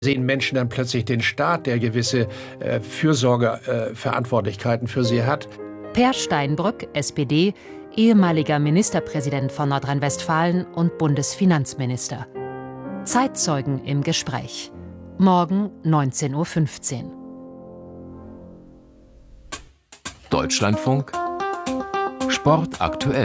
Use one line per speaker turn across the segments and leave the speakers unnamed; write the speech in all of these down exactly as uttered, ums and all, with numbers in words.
Sehen Menschen dann plötzlich den Staat, der gewisse äh, Fürsorgeverantwortlichkeiten äh, für sie hat.
Per Steinbrück, S P D, ehemaliger Ministerpräsident von Nordrhein-Westfalen und Bundesfinanzminister. Zeitzeugen im Gespräch. Morgen neunzehn Uhr fünfzehn.
Deutschlandfunk Sport aktuell.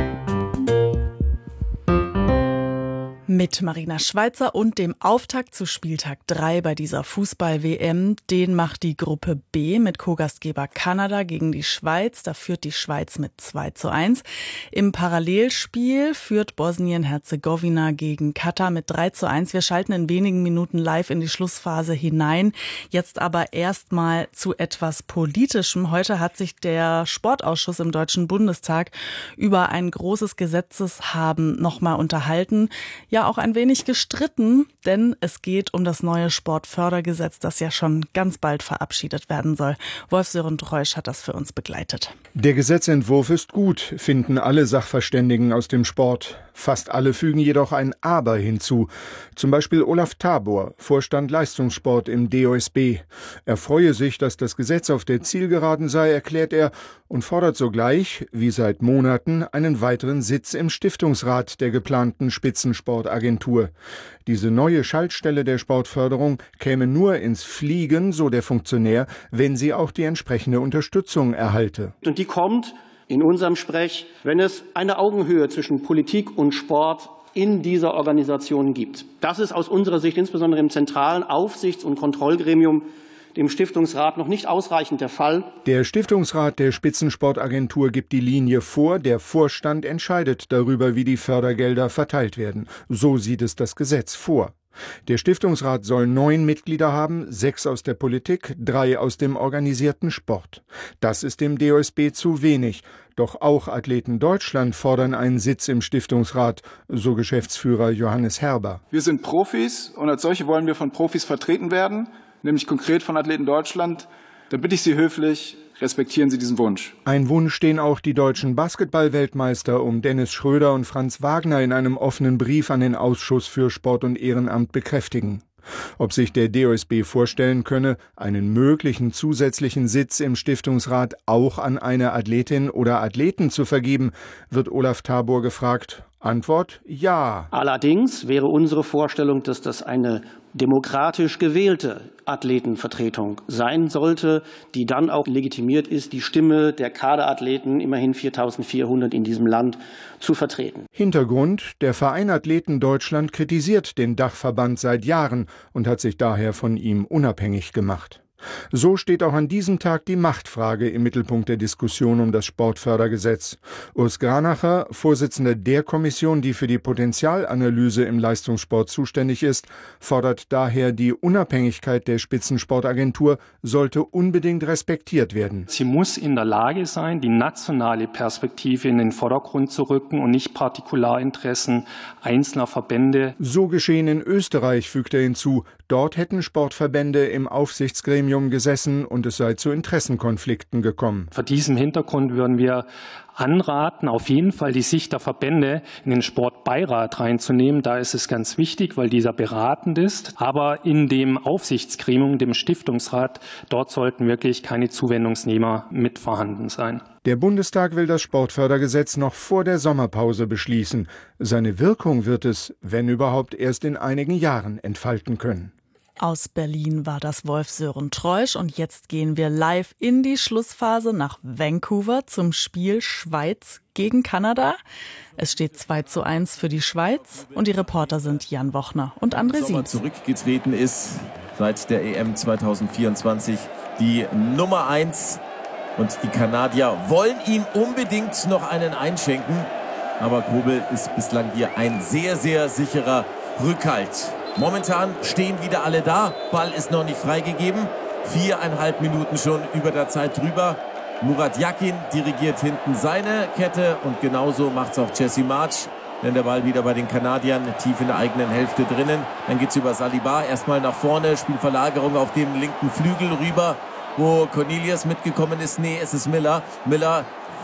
Mit Marina Schweizer und dem Auftakt zu Spieltag drei bei dieser Fußball-W M. Den macht die Gruppe B mit Co-Gastgeber Kanada gegen die Schweiz. Da führt die Schweiz mit zwei zu eins. Im Parallelspiel führt Bosnien-Herzegowina gegen Katar mit drei zu eins. Wir schalten in wenigen Minuten live in die Schlussphase hinein. Jetzt aber erstmal zu etwas Politischem. Heute hat sich der Sportausschuss im Deutschen Bundestag über ein großes Gesetzeshaben nochmal unterhalten. Ja, auch ein wenig gestritten, denn es geht um das neue Sportfördergesetz, das ja schon ganz bald verabschiedet werden soll. Wolf-Sören Treusch hat das für uns begleitet.
Der Gesetzentwurf ist gut, finden alle Sachverständigen aus dem Sport. Fast alle fügen jedoch ein Aber hinzu. Zum Beispiel Olaf Tabor, Vorstand Leistungssport im D O S B. Er freue sich, dass das Gesetz auf der Zielgeraden sei, erklärt er, und fordert sogleich, wie seit Monaten, einen weiteren Sitz im Stiftungsrat der geplanten Spitzensportagentur. Diese neue Schaltstelle der Sportförderung käme nur ins Fliegen, so der Funktionär, wenn sie auch die entsprechende Unterstützung erhalte.
Und die kommt in unserem Sprech, wenn es eine Augenhöhe zwischen Politik und Sport in dieser Organisation gibt. Das ist aus unserer Sicht insbesondere im zentralen Aufsichts- und Kontrollgremium, dem Stiftungsrat, noch nicht ausreichend der Fall.
Der Stiftungsrat der Spitzensportagentur gibt die Linie vor, der Vorstand entscheidet darüber, wie die Fördergelder verteilt werden. So sieht es das Gesetz vor. Der Stiftungsrat soll neun Mitglieder haben, sechs aus der Politik, drei aus dem organisierten Sport. Das ist dem D O S B zu wenig. Doch auch Athleten Deutschland fordern einen Sitz im Stiftungsrat, so Geschäftsführer Johannes Herber.
Wir sind Profis und als solche wollen wir von Profis vertreten werden, nämlich konkret von Athleten Deutschland. Da bitte ich Sie höflich, respektieren Sie diesen Wunsch.
Ein Wunsch, den auch die deutschen Basketball-Weltmeister um Dennis Schröder und Franz Wagner in einem offenen Brief an den Ausschuss für Sport und Ehrenamt bekräftigen. Ob sich der D O S B vorstellen könne, einen möglichen zusätzlichen Sitz im Stiftungsrat auch an eine Athletin oder Athleten zu vergeben, wird Olaf Tabor gefragt. Antwort: Ja.
Allerdings wäre unsere Vorstellung, dass das eine demokratisch gewählte Athletenvertretung sein sollte, die dann auch legitimiert ist, die Stimme der Kaderathleten, immerhin viertausendvierhundert in diesem Land, zu vertreten.
Hintergrund: Der Verein Athleten Deutschland kritisiert den Dachverband seit Jahren und hat sich daher von ihm unabhängig gemacht. So steht auch an diesem Tag die Machtfrage im Mittelpunkt der Diskussion um das Sportfördergesetz. Urs Granacher, Vorsitzender der Kommission, die für die Potenzialanalyse im Leistungssport zuständig ist, fordert daher, die Unabhängigkeit der Spitzensportagentur sollte unbedingt respektiert werden.
Sie muss in der Lage sein, die nationale Perspektive in den Vordergrund zu rücken und nicht Partikularinteressen einzelner Verbände.
So geschehen in Österreich, fügt er hinzu. Dort hätten Sportverbände im Aufsichtsgremium gesessen und es sei zu Interessenkonflikten gekommen.
Vor diesem Hintergrund würden wir anraten, auf jeden Fall die Sicht der Verbände in den Sportbeirat reinzunehmen. Da ist es ganz wichtig, weil dieser beratend ist. Aber in dem Aufsichtsgremium, dem Stiftungsrat, dort sollten wirklich keine Zuwendungsnehmer mit vorhanden sein.
Der Bundestag will das Sportfördergesetz noch vor der Sommerpause beschließen. Seine Wirkung wird es, wenn überhaupt, erst in einigen Jahren entfalten können.
Aus Berlin war das Wolf-Sören Treusch und jetzt gehen wir live in die Schlussphase nach Vancouver zum Spiel Schweiz gegen Kanada. Es steht zwei zu eins für die Schweiz und die Reporter sind Jan Wochner und André Siebs.
Zurückgetreten ist seit der E M zwanzig vierundzwanzig die Nummer eins und die Kanadier wollen ihm unbedingt noch einen einschenken, aber Kobel ist bislang hier ein sehr, sehr sicherer Rückhalt. Momentan stehen wieder alle da. Ball ist noch nicht freigegeben. Viereinhalb Minuten schon über der Zeit drüber. Murat Yakin dirigiert hinten seine Kette und genauso macht es auch Jesse March. Denn der Ball wieder bei den Kanadiern tief in der eigenen Hälfte drinnen. Dann geht es über Saliba erstmal nach vorne. Spielverlagerung auf dem linken Flügel rüber, wo Cornelius mitgekommen ist. Nee, es ist Miller. Miller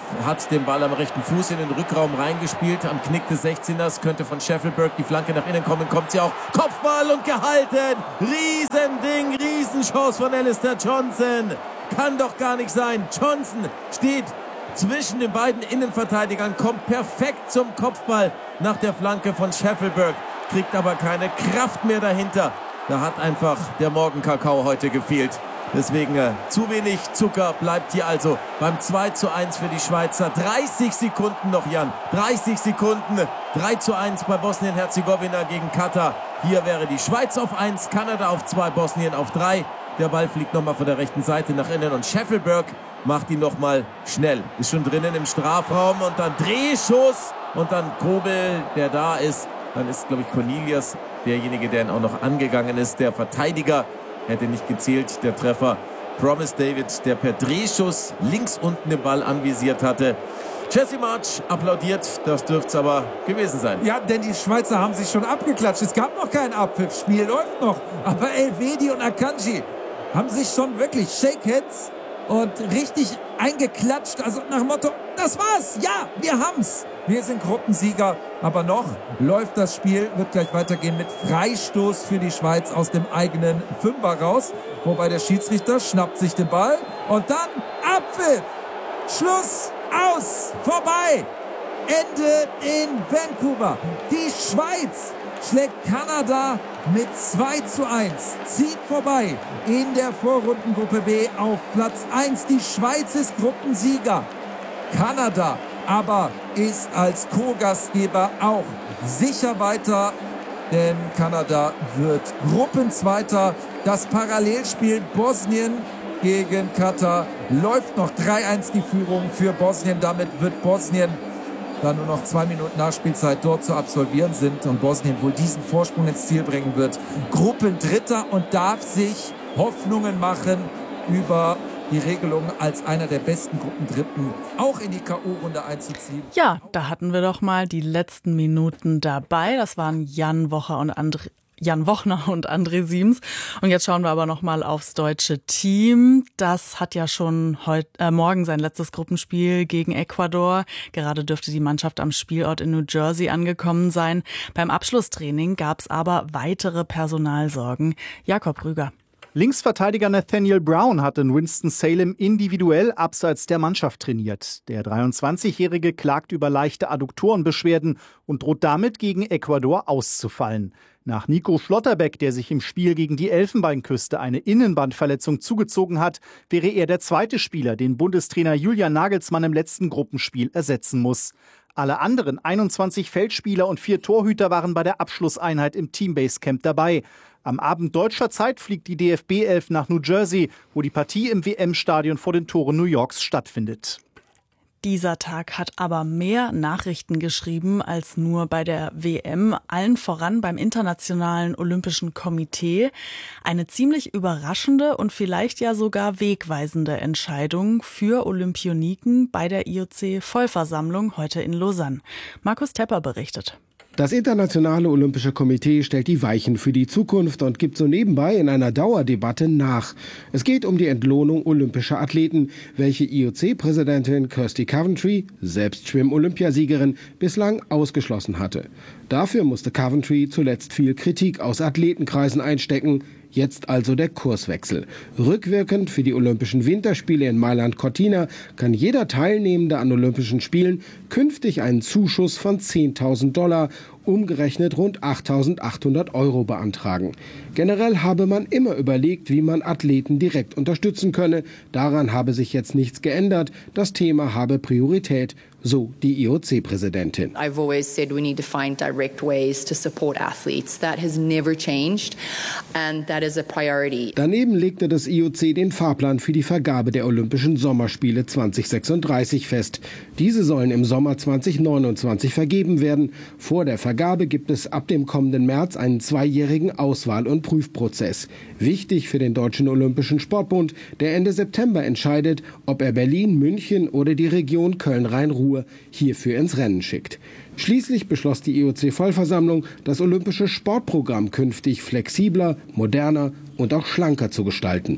hat den Ball am rechten Fuß in den Rückraum reingespielt. Am Knick des sechzehners könnte von Sheffield die Flanke nach innen kommen. Kommt sie auch. Kopfball und gehalten. Riesending, Riesenchance von Alistair Johnson. Kann doch gar nicht sein. Johnson steht zwischen den beiden Innenverteidigern, kommt perfekt zum Kopfball nach der Flanke von Sheffield, kriegt aber keine Kraft mehr dahinter. Da hat einfach der Morgenkakao heute gefehlt. Deswegen äh, zu wenig Zucker bleibt hier also beim zwei zu eins für die Schweizer. dreißig Sekunden noch, Jan. dreißig Sekunden. drei zu eins bei Bosnien-Herzegowina gegen Katar. Hier wäre die Schweiz auf eins, Kanada auf zwei, Bosnien auf drei. Der Ball fliegt nochmal von der rechten Seite nach innen und Sheffield macht ihn nochmal schnell. Ist schon drinnen im Strafraum und dann Drehschuss und dann Kobel, der da ist. Dann ist, glaube ich, Cornelius derjenige, der ihn auch noch angegangen ist. Der Verteidiger hätte nicht gezählt, der Treffer. Promise David, der per Drehschuss links unten den Ball anvisiert hatte. Jesse Marsch applaudiert, das dürfte es aber gewesen sein.
Ja, denn die Schweizer haben sich schon abgeklatscht. Es gab noch keinen Abpfiff, Spiel läuft noch. Aber Elvedi und Akanji haben sich schon wirklich Shakeheads und richtig eingeklatscht. Also nach dem Motto, das war's, ja, wir haben's. Wir sind Gruppensieger, aber noch läuft das Spiel, wird gleich weitergehen mit Freistoß für die Schweiz aus dem eigenen Fünfer raus. Wobei der Schiedsrichter schnappt sich den Ball und dann Abpfiff. Schluss, aus, vorbei. Ende in Vancouver. Die Schweiz schlägt Kanada mit zwei zu eins, zieht vorbei in der Vorrundengruppe B auf Platz eins. Die Schweiz ist Gruppensieger. Kanada aber ist als Co-Gastgeber auch sicher weiter, denn Kanada wird Gruppenzweiter. Das Parallelspiel Bosnien gegen Katar läuft noch drei eins die Führung für Bosnien. Damit wird Bosnien da nur noch zwei Minuten Nachspielzeit dort zu absolvieren sind und Bosnien wohl diesen Vorsprung ins Ziel bringen wird. Gruppendritter und darf sich Hoffnungen machen über die Regelung als einer der besten Gruppendritten auch in die K O-Runde einzuziehen.
Ja, da hatten wir doch mal die letzten Minuten dabei. Das waren Jan Wocher und André. Jan Wochner und André Siems. Und jetzt schauen wir aber noch mal aufs deutsche Team. Das hat ja schon heute, äh, morgen sein letztes Gruppenspiel gegen Ecuador. Gerade dürfte die Mannschaft am Spielort in New Jersey angekommen sein. Beim Abschlusstraining gab es aber weitere Personalsorgen. Jakob Rüger.
Linksverteidiger Nathaniel Brown hat in Winston-Salem individuell abseits der Mannschaft trainiert. Der dreiundzwanzigjährige klagt über leichte Adduktorenbeschwerden und droht damit, gegen Ecuador auszufallen. Nach Nico Schlotterbeck, der sich im Spiel gegen die Elfenbeinküste eine Innenbandverletzung zugezogen hat, wäre er der zweite Spieler, den Bundestrainer Julian Nagelsmann im letzten Gruppenspiel ersetzen muss. Alle anderen einundzwanzig Feldspieler und vier Torhüter waren bei der Abschlusseinheit im Teambase-Camp dabei. Am Abend deutscher Zeit fliegt die D F B elf nach New Jersey, wo die Partie im W M-Stadion vor den Toren New Yorks stattfindet.
Dieser Tag hat aber mehr Nachrichten geschrieben als nur bei der W M, allen voran beim Internationalen Olympischen Komitee. Eine ziemlich überraschende und vielleicht ja sogar wegweisende Entscheidung für Olympioniken bei der I O C-Vollversammlung heute in Lausanne. Markus Tepper berichtet.
Das Internationale Olympische Komitee stellt die Weichen für die Zukunft und gibt so nebenbei in einer Dauerdebatte nach. Es geht um die Entlohnung olympischer Athleten, welche I O C-Präsidentin Kirsty Coventry, selbst Schwimm-Olympiasiegerin, bislang ausgeschlossen hatte. Dafür musste Coventry zuletzt viel Kritik aus Athletenkreisen einstecken. Jetzt also der Kurswechsel. Rückwirkend für die Olympischen Winterspiele in Mailand-Cortina kann jeder Teilnehmende an Olympischen Spielen künftig einen Zuschuss von zehntausend Dollar, umgerechnet rund achttausendachthundert Euro beantragen. Generell habe man immer überlegt, wie man Athleten direkt unterstützen könne. Daran habe sich jetzt nichts geändert. Das Thema habe Priorität, so die I O C-Präsidentin.
I've always said we need to find direct ways to support athletes. That has never changed and that is a priority.
Daneben legte das I O C den Fahrplan für die Vergabe der Olympischen Sommerspiele zweitausendsechsunddreißig fest. Diese sollen im Sommer zweitausendneunundzwanzig vergeben werden. Vor der Vergabe gibt es ab dem kommenden März einen zweijährigen Auswahl- und Prüfprozess. Wichtig für den Deutschen Olympischen Sportbund, der Ende September entscheidet, ob er Berlin, München oder die Region Köln-Rhein-Ruhr hierfür ins Rennen schickt. Schließlich beschloss die I O C-Vollversammlung, das olympische Sportprogramm künftig flexibler, moderner und auch schlanker zu gestalten.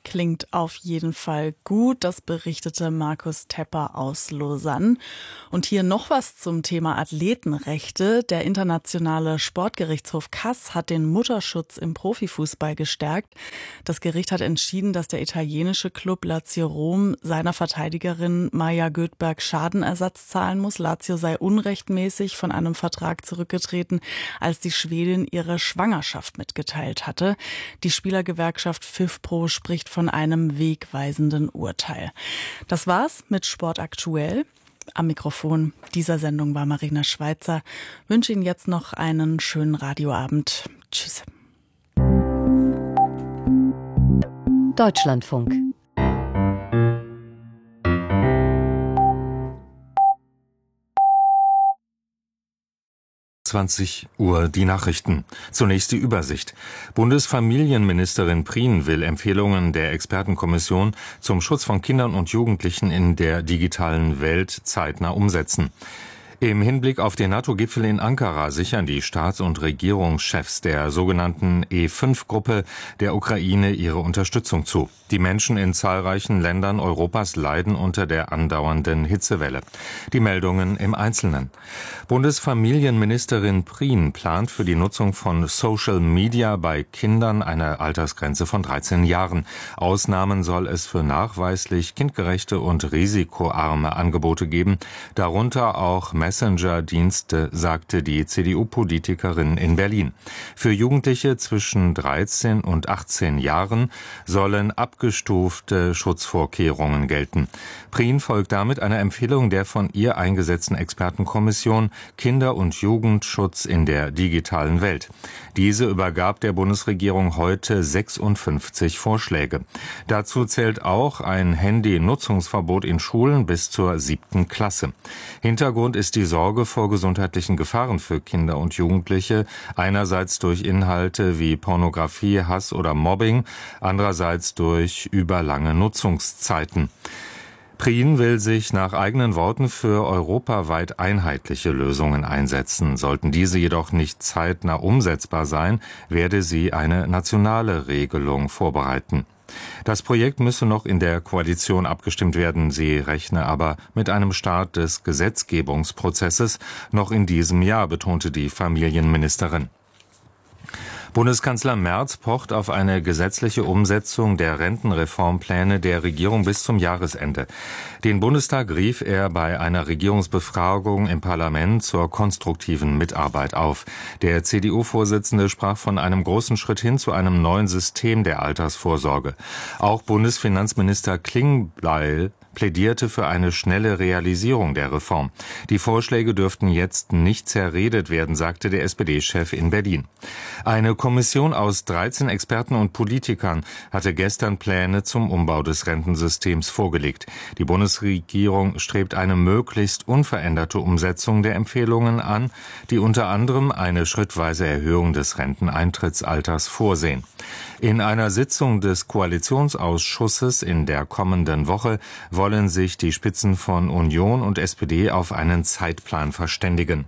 Klingt auf jeden Fall gut, das berichtete Markus Tepper aus Lausanne. Und hier noch was zum Thema Athletenrechte. Der internationale Sportgerichtshof Kass hat den Mutterschutz im Profifußball gestärkt. Das Gericht hat entschieden, dass der italienische Club Lazio Rom seiner Verteidigerin Maja Göthberg Schadenersatz zahlen muss. Lazio sei unrechtmäßig von einem Vertrag zurückgetreten, als die Schwedin ihre Schwangerschaft mitgeteilt hatte. Die Spielergewerkschaft FIFPro spricht von einem wegweisenden Urteil. Das war's mit Sport aktuell. Am Mikrofon dieser Sendung war Marina Schweizer. Ich wünsche Ihnen jetzt noch einen schönen Radioabend. Tschüss.
Deutschlandfunk.
zwanzig Uhr die Nachrichten. Zunächst die Übersicht. Bundesfamilienministerin Prien will Empfehlungen der Expertenkommission zum Schutz von Kindern und Jugendlichen in der digitalen Welt zeitnah umsetzen. Im Hinblick auf den NATO-Gipfel in Ankara sichern die Staats- und Regierungschefs der sogenannten E fünf Gruppe der Ukraine ihre Unterstützung zu. Die Menschen in zahlreichen Ländern Europas leiden unter der andauernden Hitzewelle. Die Meldungen im Einzelnen. Bundesfamilienministerin Prien plant für die Nutzung von Social Media bei Kindern eine Altersgrenze von dreizehn Jahren. Ausnahmen soll es für nachweislich kindgerechte und risikoarme Angebote geben, darunter auch Messenger-Dienste, sagte die C D U-Politikerin in Berlin. Für Jugendliche zwischen dreizehn und achtzehn Jahren sollen abgestufte Schutzvorkehrungen gelten. Prien folgt damit einer Empfehlung der von ihr eingesetzten Expertenkommission Kinder- und Jugendschutz in der digitalen Welt. Diese übergab der Bundesregierung heute sechsundfünfzig Vorschläge. Dazu zählt auch ein Handy-Nutzungsverbot in Schulen bis zur siebten Klasse. Hintergrund ist die Sorge vor gesundheitlichen Gefahren für Kinder und Jugendliche, einerseits durch Inhalte wie Pornografie, Hass oder Mobbing, andererseits durch überlange Nutzungszeiten. Prien will sich nach eigenen Worten für europaweit einheitliche Lösungen einsetzen. Sollten diese jedoch nicht zeitnah umsetzbar sein, werde sie eine nationale Regelung vorbereiten. Das Projekt müsse noch in der Koalition abgestimmt werden. Sie rechne aber mit einem Start des Gesetzgebungsprozesses noch in diesem Jahr, betonte die Familienministerin. Bundeskanzler Merz pocht auf eine gesetzliche Umsetzung der Rentenreformpläne der Regierung bis zum Jahresende. Den Bundestag rief er bei einer Regierungsbefragung im Parlament zur konstruktiven Mitarbeit auf. Der C D U-Vorsitzende sprach von einem großen Schritt hin zu einem neuen System der Altersvorsorge. Auch Bundesfinanzminister Klingbeil plädierte für eine schnelle Realisierung der Reform. Die Vorschläge dürften jetzt nicht zerredet werden, sagte der S P D-Chef in Berlin. Eine Kommission aus dreizehn Experten und Politikern hatte gestern Pläne zum Umbau des Rentensystems vorgelegt. Die Bundesregierung strebt eine möglichst unveränderte Umsetzung der Empfehlungen an, die unter anderem eine schrittweise Erhöhung des Renteneintrittsalters vorsehen. In einer Sitzung des Koalitionsausschusses in der kommenden Woche wollen sich die Spitzen von Union und S P D auf einen Zeitplan verständigen.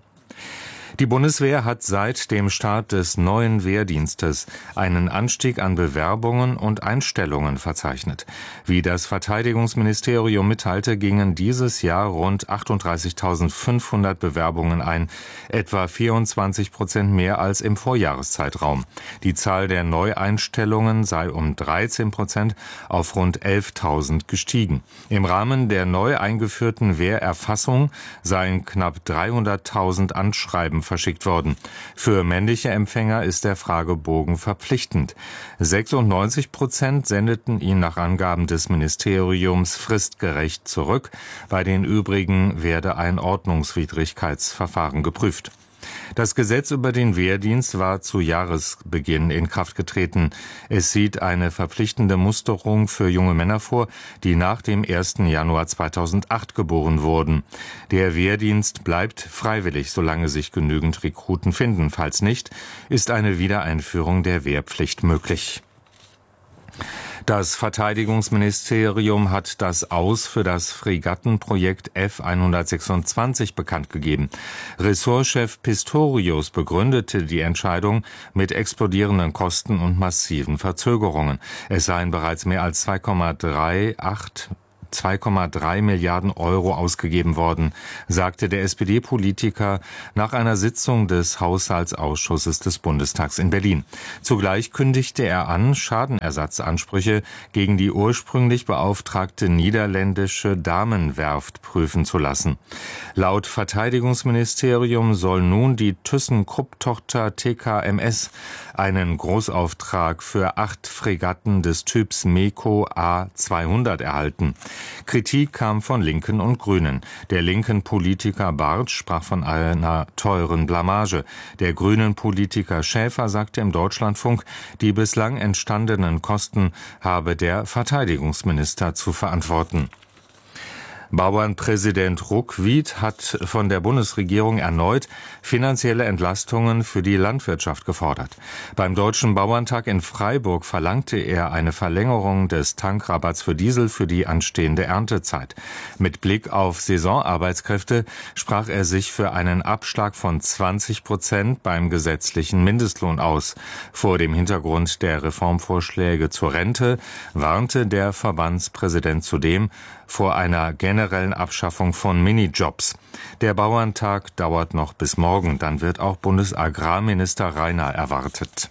Die Bundeswehr hat seit dem Start des neuen Wehrdienstes einen Anstieg an Bewerbungen und Einstellungen verzeichnet. Wie das Verteidigungsministerium mitteilte, gingen dieses Jahr rund achtunddreißigtausendfünfhundert Bewerbungen ein, etwa vierundzwanzig Prozent mehr als im Vorjahreszeitraum. Die Zahl der Neueinstellungen sei um dreizehn Prozent auf rund elftausend gestiegen. Im Rahmen der neu eingeführten Wehrerfassung seien knapp dreihunderttausend Anschreiben verschickt worden. Für männliche Empfänger ist der Fragebogen verpflichtend. sechsundneunzig Prozent sendeten ihn nach Angaben des Ministeriums fristgerecht zurück. Bei den übrigen werde ein Ordnungswidrigkeitsverfahren geprüft. Das Gesetz über den Wehrdienst war zu Jahresbeginn in Kraft getreten. Es sieht eine verpflichtende Musterung für junge Männer vor, die nach dem ersten Januar zweitausendacht geboren wurden. Der Wehrdienst bleibt freiwillig, solange sich genügend Rekruten finden. Falls nicht, ist eine Wiedereinführung der Wehrpflicht möglich. Das Verteidigungsministerium hat das Aus für das Fregattenprojekt F hundertsechsundzwanzig bekannt gegeben. Ressortchef Pistorius begründete die Entscheidung mit explodierenden Kosten und massiven Verzögerungen. Es seien bereits mehr als zwei Komma drei Milliarden Euro ausgegeben worden, sagte der S P D-Politiker nach einer Sitzung des Haushaltsausschusses des Bundestags in Berlin. Zugleich kündigte er an, Schadenersatzansprüche gegen die ursprünglich beauftragte niederländische Damenwerft prüfen zu lassen. Laut Verteidigungsministerium soll nun die ThyssenKrupp-Tochter T K M S einen Großauftrag für acht Fregatten des Typs MEKO A zweihundert erhalten. Kritik kam von Linken und Grünen. Der linken Politiker Bartsch sprach von einer teuren Blamage. Der grünen Politiker Schäfer sagte im Deutschlandfunk, die bislang entstandenen Kosten habe der Verteidigungsminister zu verantworten. Bauernpräsident Ruckwied hat von der Bundesregierung erneut finanzielle Entlastungen für die Landwirtschaft gefordert. Beim Deutschen Bauerntag in Freiburg verlangte er eine Verlängerung des Tankrabatts für Diesel für die anstehende Erntezeit. Mit Blick auf Saisonarbeitskräfte sprach er sich für einen Abschlag von zwanzig Prozent beim gesetzlichen Mindestlohn aus. Vor dem Hintergrund der Reformvorschläge zur Rente warnte der Verbandspräsident zudem vor einer generellen Abschaffung von Minijobs. Der Bauerntag dauert noch bis morgen, dann wird auch Bundesagrarminister Rainer erwartet.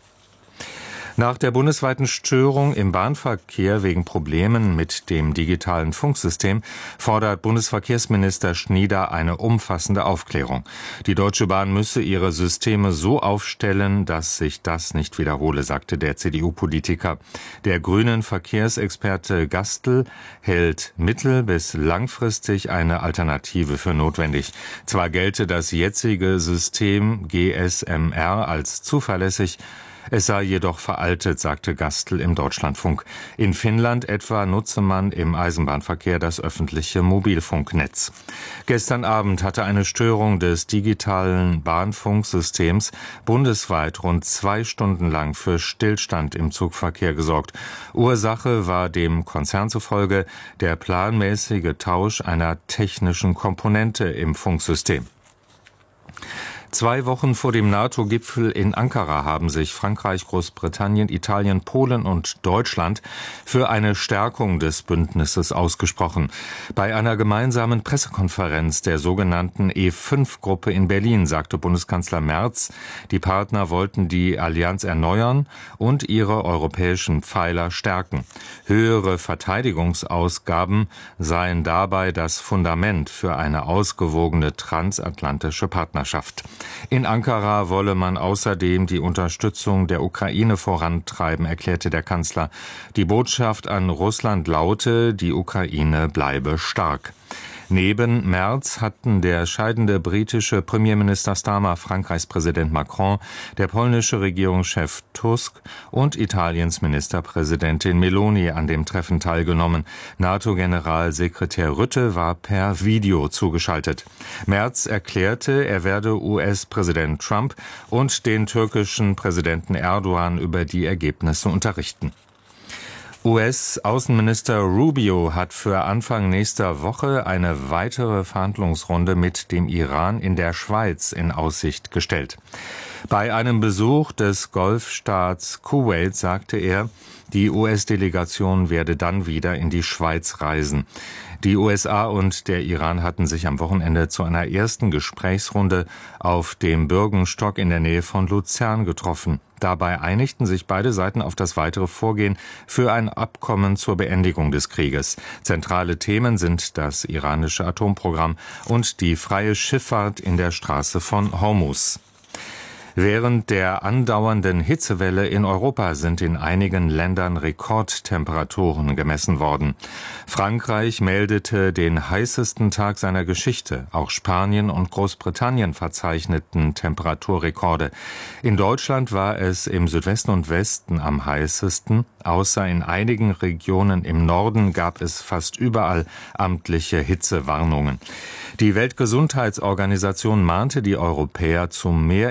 Nach der bundesweiten Störung im Bahnverkehr wegen Problemen mit dem digitalen Funksystem fordert Bundesverkehrsminister Schnieder eine umfassende Aufklärung. Die Deutsche Bahn müsse ihre Systeme so aufstellen, dass sich das nicht wiederhole, sagte der C D U-Politiker. Der grünen Verkehrsexperte Gastl hält mittel- bis langfristig eine Alternative für notwendig. Zwar gelte das jetzige System G S M R als zuverlässig, es sei jedoch veraltet, sagte Gastl im Deutschlandfunk. In Finnland etwa nutze man im Eisenbahnverkehr das öffentliche Mobilfunknetz. Gestern Abend hatte eine Störung des digitalen Bahnfunksystems bundesweit rund zwei Stunden lang für Stillstand im Zugverkehr gesorgt. Ursache war dem Konzern zufolge der planmäßige Tausch einer technischen Komponente im Funksystem. Zwei Wochen vor dem NATO-Gipfel in Ankara haben sich Frankreich, Großbritannien, Italien, Polen und Deutschland für eine Stärkung des Bündnisses ausgesprochen. Bei einer gemeinsamen Pressekonferenz der sogenannten E fünf Gruppe in Berlin sagte Bundeskanzler Merz, die Partner wollten die Allianz erneuern und ihre europäischen Pfeiler stärken. Höhere Verteidigungsausgaben seien dabei das Fundament für eine ausgewogene transatlantische Partnerschaft. In Ankara wolle man außerdem die Unterstützung der Ukraine vorantreiben, erklärte der Kanzler. Die Botschaft an Russland laute, die Ukraine bleibe stark. Neben Merz hatten der scheidende britische Premierminister Starmer, Frankreichs Präsident Macron, der polnische Regierungschef Tusk und Italiens Ministerpräsidentin Meloni an dem Treffen teilgenommen. NATO-Generalsekretär Rutte war per Video zugeschaltet. Merz erklärte, er werde U S-Präsident Trump und den türkischen Präsidenten Erdogan über die Ergebnisse unterrichten. U S-Außenminister Rubio hat für Anfang nächster Woche eine weitere Verhandlungsrunde mit dem Iran in der Schweiz in Aussicht gestellt. Bei einem Besuch des Golfstaats Kuwait sagte er, die U S-Delegation werde dann wieder in die Schweiz reisen. Die U S A und der Iran hatten sich am Wochenende zu einer ersten Gesprächsrunde auf dem Bürgenstock in der Nähe von Luzern getroffen. Dabei einigten sich beide Seiten auf das weitere Vorgehen für ein Abkommen zur Beendigung des Krieges. Zentrale Themen sind das iranische Atomprogramm und die freie Schifffahrt in der Straße von Hormuz. Während der andauernden Hitzewelle in Europa sind in einigen Ländern Rekordtemperaturen gemessen worden. Frankreich meldete den heißesten Tag seiner Geschichte. Auch Spanien und Großbritannien verzeichneten Temperaturrekorde. In Deutschland war es im Südwesten und Westen am heißesten. Außer in einigen Regionen im Norden gab es fast überall amtliche Hitzewarnungen. Die Weltgesundheitsorganisation mahnte die Europäer zu mehr Investitionen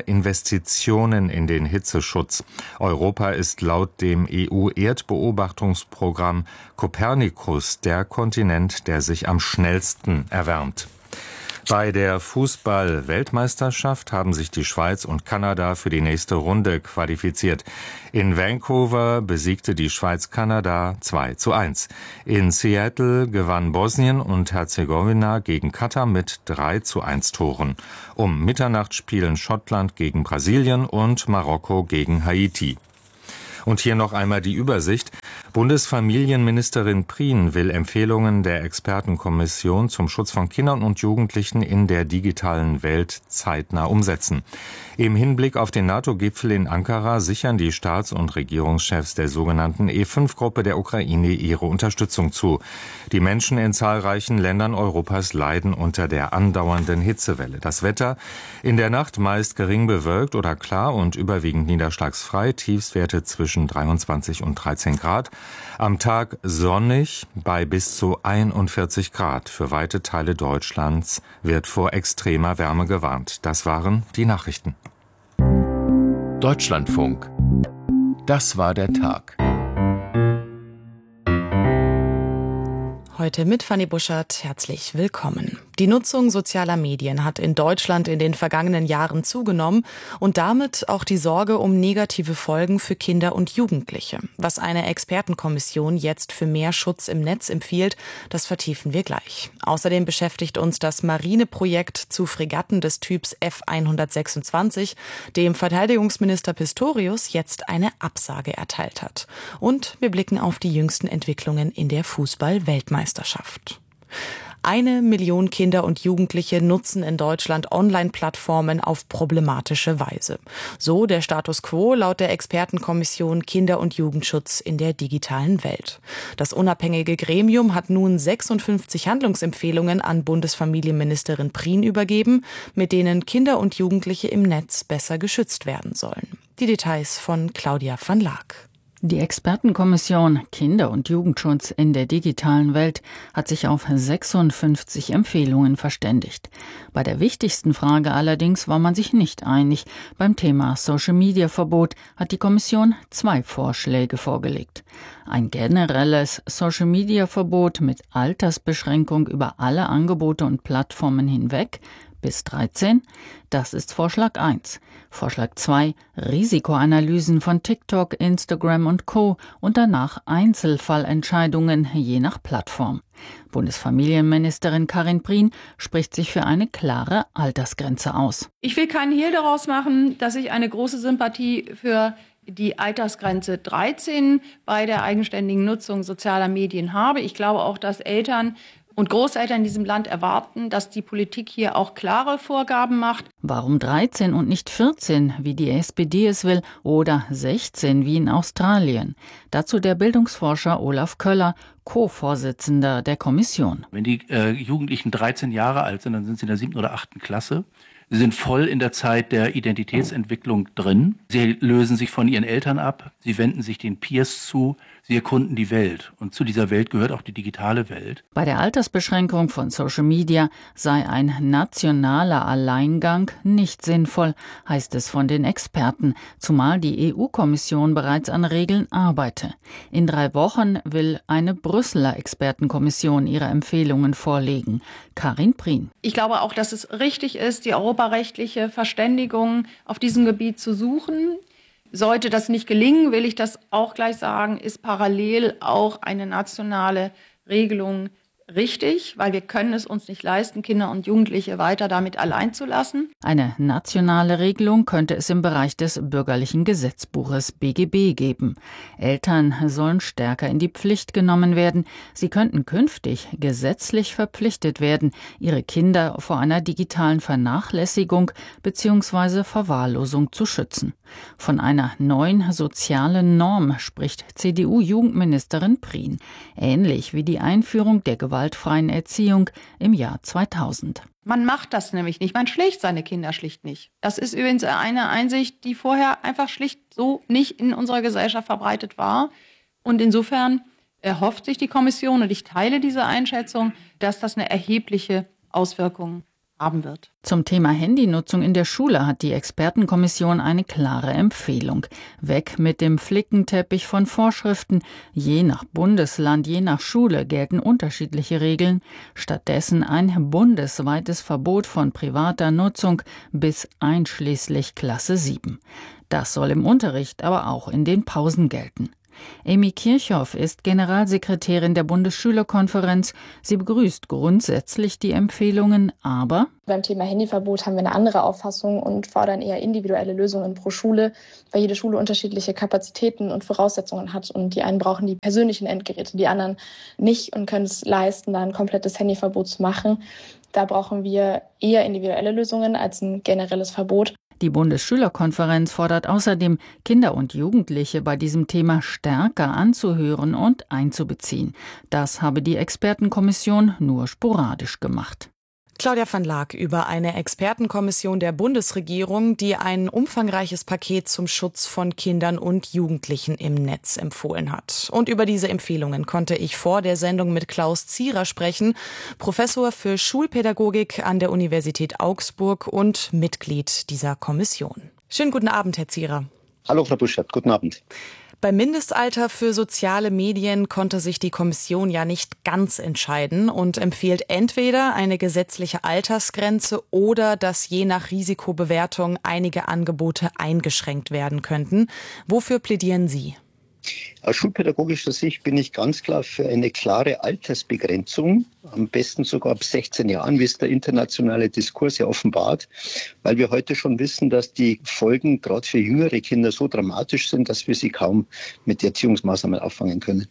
Investitionen in den Hitzeschutz. Europa ist laut dem E U-Erdbeobachtungsprogramm Copernicus der Kontinent, der sich am schnellsten erwärmt. Bei der Fußball-Weltmeisterschaft haben sich die Schweiz und Kanada für die nächste Runde qualifiziert. In Vancouver besiegte die Schweiz Kanada zwei zu eins. In Seattle gewann Bosnien und Herzegowina gegen Katar mit drei zu eins Toren. Um Mitternacht spielen Schottland gegen Brasilien und Marokko gegen Haiti. Und hier noch einmal die Übersicht. Bundesfamilienministerin Prien will Empfehlungen der Expertenkommission zum Schutz von Kindern und Jugendlichen in der digitalen Welt zeitnah umsetzen. Im Hinblick auf den NATO-Gipfel in Ankara sichern die Staats- und Regierungschefs der sogenannten E fünf Gruppe der Ukraine ihre Unterstützung zu. Die Menschen in zahlreichen Ländern Europas leiden unter der andauernden Hitzewelle. Das Wetter in der Nacht meist gering bewölkt oder klar und überwiegend niederschlagsfrei, Tiefstwerte zwischen dreiundzwanzig und dreizehn Grad. Am Tag sonnig bei bis zu einundvierzig Grad. Für weite Teile Deutschlands wird vor extremer Wärme gewarnt. Das waren die Nachrichten.
Deutschlandfunk. Das war der Tag.
Heute mit Fanny Buschert. Herzlich willkommen. Die Nutzung sozialer Medien hat in Deutschland in den vergangenen Jahren zugenommen und damit auch die Sorge um negative Folgen für Kinder und Jugendliche. Was eine Expertenkommission jetzt für mehr Schutz im Netz empfiehlt, das vertiefen wir gleich. Außerdem beschäftigt uns das Marineprojekt zu Fregatten des Typs F hundertsechsundzwanzig, dem Verteidigungsminister Pistorius jetzt eine Absage erteilt hat. Und wir blicken auf die jüngsten Entwicklungen in der Fußball-Weltmeisterschaft. Eine Million Kinder und Jugendliche nutzen in Deutschland Online-Plattformen auf problematische Weise. So der Status quo laut der Expertenkommission Kinder- und Jugendschutz in der digitalen Welt. Das unabhängige Gremium hat nun sechsundfünfzig Handlungsempfehlungen an Bundesfamilienministerin Prien übergeben, mit denen Kinder und Jugendliche im Netz besser geschützt werden sollen. Die Details von Claudia van Laak.
Die Expertenkommission Kinder- und Jugendschutz in der digitalen Welt hat sich auf sechsundfünfzig Empfehlungen verständigt. Bei der wichtigsten Frage allerdings war man sich nicht einig. Beim Thema Social-Media-Verbot hat die Kommission zwei Vorschläge vorgelegt. Ein generelles Social-Media-Verbot mit Altersbeschränkung über alle Angebote und Plattformen hinweg bis dreizehn, das ist Vorschlag eins. Vorschlag zwei, Risikoanalysen von TikTok, Instagram und Co. und danach Einzelfallentscheidungen je nach Plattform. Bundesfamilienministerin Karin Prien spricht sich für eine klare Altersgrenze aus.
Ich will keinen Hehl daraus machen, dass ich eine große Sympathie für die Altersgrenze dreizehn bei der eigenständigen Nutzung sozialer Medien habe. Ich glaube auch, dass Eltern und Großeltern in diesem Land erwarten, dass die Politik hier auch klare Vorgaben macht.
Warum dreizehn und nicht vierzehn, wie die S P D es will, oder sechzehn wie in Australien? Dazu der Bildungsforscher Olaf Köller, Co-Vorsitzender der Kommission.
Wenn die äh, Jugendlichen dreizehn Jahre alt sind, dann sind sie in der siebten oder achten Klasse. Sie sind voll in der Zeit der Identitätsentwicklung drin. Sie lösen sich von ihren Eltern ab. Sie wenden sich den Peers zu. Sie erkunden die Welt. Und zu dieser Welt gehört auch die digitale Welt.
Bei der Altersbeschränkung von Social Media sei ein nationaler Alleingang nicht sinnvoll, heißt es von den Experten, zumal die E U-Kommission bereits an Regeln arbeite. In drei Wochen will eine Brüsseler Expertenkommission ihre Empfehlungen vorlegen. Karin Prien.
Ich glaube auch, dass es richtig ist, die europarechtliche Verständigung auf diesem Gebiet zu suchen. Sollte das nicht gelingen, will ich das auch gleich sagen, ist parallel auch eine nationale Regelung richtig, weil wir können es uns nicht leisten, Kinder und Jugendliche weiter damit allein zu lassen.
Eine nationale Regelung könnte es im Bereich des bürgerlichen Gesetzbuches B G B geben. Eltern sollen stärker in die Pflicht genommen werden. Sie könnten künftig gesetzlich verpflichtet werden, ihre Kinder vor einer digitalen Vernachlässigung bzw. Verwahrlosung zu schützen. Von einer neuen sozialen Norm spricht C D U-Jugendministerin Prien, ähnlich wie die Einführung der gewaltfreien Erziehung im Jahr zweitausend.
Man macht das nämlich nicht, man schlägt seine Kinder schlicht nicht. Das ist übrigens eine Einsicht, die vorher einfach schlicht so nicht in unserer Gesellschaft verbreitet war. Und insofern erhofft sich die Kommission, und ich teile diese Einschätzung, dass das eine erhebliche Auswirkung
haben wird.
Zum Thema Handynutzung in der Schule hat die Expertenkommission eine klare Empfehlung. Weg mit dem Flickenteppich von Vorschriften. Je nach Bundesland, je nach Schule gelten unterschiedliche Regeln. Stattdessen ein bundesweites Verbot von privater Nutzung bis einschließlich Klasse sieben. Das soll im Unterricht, aber auch in den Pausen gelten. Amy Kirchhoff ist Generalsekretärin der Bundesschülerkonferenz. Sie begrüßt grundsätzlich die Empfehlungen, aber
beim Thema Handyverbot haben wir eine andere Auffassung und fordern eher individuelle Lösungen pro Schule, weil jede Schule unterschiedliche Kapazitäten und Voraussetzungen hat. Und die einen brauchen die persönlichen Endgeräte, die anderen nicht und können es leisten, da ein komplettes Handyverbot zu machen. Da brauchen wir eher individuelle Lösungen als ein generelles Verbot.
Die Bundesschülerkonferenz fordert außerdem, Kinder und Jugendliche bei diesem Thema stärker anzuhören und einzubeziehen. Das habe die Expertenkommission nur sporadisch gemacht.
Claudia van Laak über eine Expertenkommission der Bundesregierung, die ein umfangreiches Paket zum Schutz von Kindern und Jugendlichen im Netz empfohlen hat. Und über diese Empfehlungen konnte ich vor der Sendung mit Klaus Zierer sprechen, Professor für Schulpädagogik an der Universität Augsburg und Mitglied dieser Kommission. Schönen guten Abend, Herr Zierer.
Hallo, Frau Buschert, guten Abend.
Beim Mindestalter für soziale Medien konnte sich die Kommission ja nicht ganz entscheiden und empfiehlt entweder eine gesetzliche Altersgrenze oder dass je nach Risikobewertung einige Angebote eingeschränkt werden könnten. Wofür plädieren Sie?
Aus schulpädagogischer Sicht bin ich ganz klar für eine klare Altersbegrenzung, am besten sogar ab sechzehn Jahren, wie es der internationale Diskurs ja offenbart, weil wir heute schon wissen, dass die Folgen gerade für jüngere Kinder so dramatisch sind, dass wir sie kaum mit Erziehungsmaßnahmen auffangen können.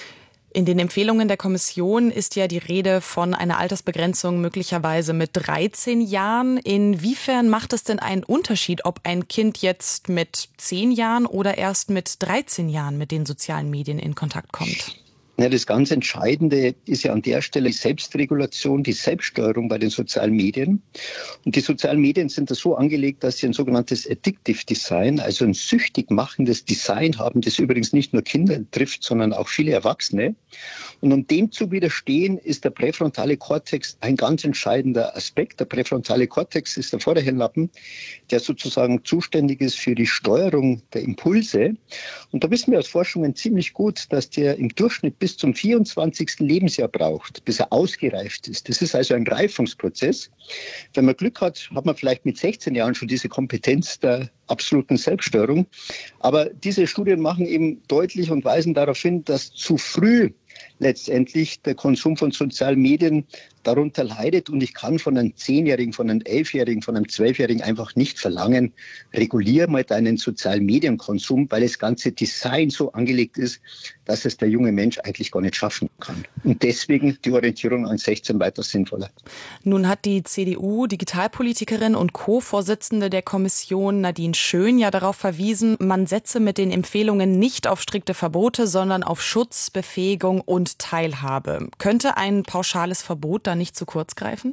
In den Empfehlungen der Kommission ist ja die Rede von einer Altersbegrenzung möglicherweise mit dreizehn Jahren. Inwiefern macht es denn einen Unterschied, ob ein Kind jetzt mit zehn Jahren oder erst mit dreizehn Jahren mit den sozialen Medien in Kontakt kommt?
Ja, das ganz Entscheidende ist ja an der Stelle die Selbstregulation, die Selbststeuerung bei den sozialen Medien. Und die sozialen Medien sind da so angelegt, dass sie ein sogenanntes Addictive Design, also ein süchtig machendes Design haben, das übrigens nicht nur Kinder trifft, sondern auch viele Erwachsene. Und um dem zu widerstehen, ist der präfrontale Kortex ein ganz entscheidender Aspekt. Der präfrontale Kortex ist der Vorderhirnlappen, der sozusagen zuständig ist für die Steuerung der Impulse. Und da wissen wir aus Forschungen ziemlich gut, dass der im Durchschnitt bis zum vierundzwanzigsten Lebensjahr braucht, bis er ausgereift ist. Das ist also ein Reifungsprozess. Wenn man Glück hat, hat man vielleicht mit sechzehn Jahren schon diese Kompetenz der absoluten Selbststeuerung. Aber diese Studien machen eben deutlich und weisen darauf hin, dass zu früh letztendlich der Konsum von sozialen Medien darunter leidet. Und ich kann von einem Zehnjährigen, von einem Elfjährigen, von einem Zwölfjährigen einfach nicht verlangen, regulier mal deinen sozialen Medienkonsum, weil das ganze Design so angelegt ist, dass es der junge Mensch eigentlich gar nicht schaffen kann. Und deswegen die Orientierung an sechzehn weiter sinnvoller.
Nun hat die C D U-Digitalpolitikerin und Co-Vorsitzende der Kommission Nadine Schön ja darauf verwiesen, man setze mit den Empfehlungen nicht auf strikte Verbote, sondern auf Schutz, Befähigung und Teilhabe. Könnte ein pauschales Verbot da nicht zu kurz greifen?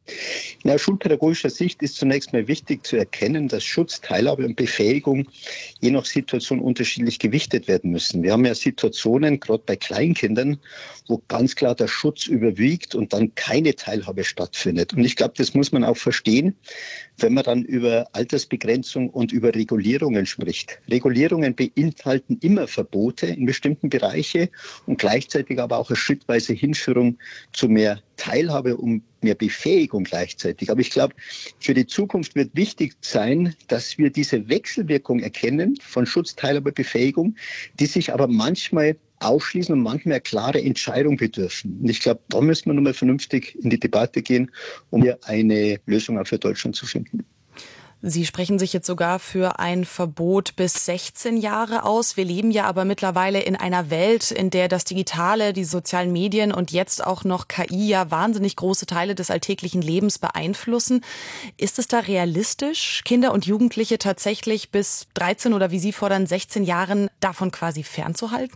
In schulpädagogischer Sicht ist zunächst mal wichtig zu erkennen, dass Schutz, Teilhabe und Befähigung je nach Situation unterschiedlich gewichtet werden müssen. Wir haben ja Situationen, gerade bei Kleinkindern, wo ganz klar der Schutz überwiegt und dann keine Teilhabe stattfindet. Und ich glaube, das muss man auch verstehen, wenn man dann über Altersbegrenzung und über Regulierungen spricht. Regulierungen beinhalten immer Verbote in bestimmten Bereichen und gleichzeitig aber auch eine schrittweise Hinführung zu mehr Teilhabe und mehr Befähigung gleichzeitig. Aber ich glaube, für die Zukunft wird wichtig sein, dass wir diese Wechselwirkung erkennen von Schutz, Teilhabe, Befähigung, die sich aber manchmal ausschließen und manchmal eine klare Entscheidung bedürfen. Und ich glaube, da müssen wir nochmal vernünftig in die Debatte gehen, um hier eine Lösung auch für Deutschland zu finden.
Sie sprechen sich jetzt sogar für ein Verbot bis sechzehn Jahre aus. Wir leben ja aber mittlerweile in einer Welt, in der das Digitale, die sozialen Medien und jetzt auch noch K I ja wahnsinnig große Teile des alltäglichen Lebens beeinflussen. Ist es da realistisch, Kinder und Jugendliche tatsächlich bis dreizehn oder wie Sie fordern, sechzehn Jahren davon quasi fernzuhalten?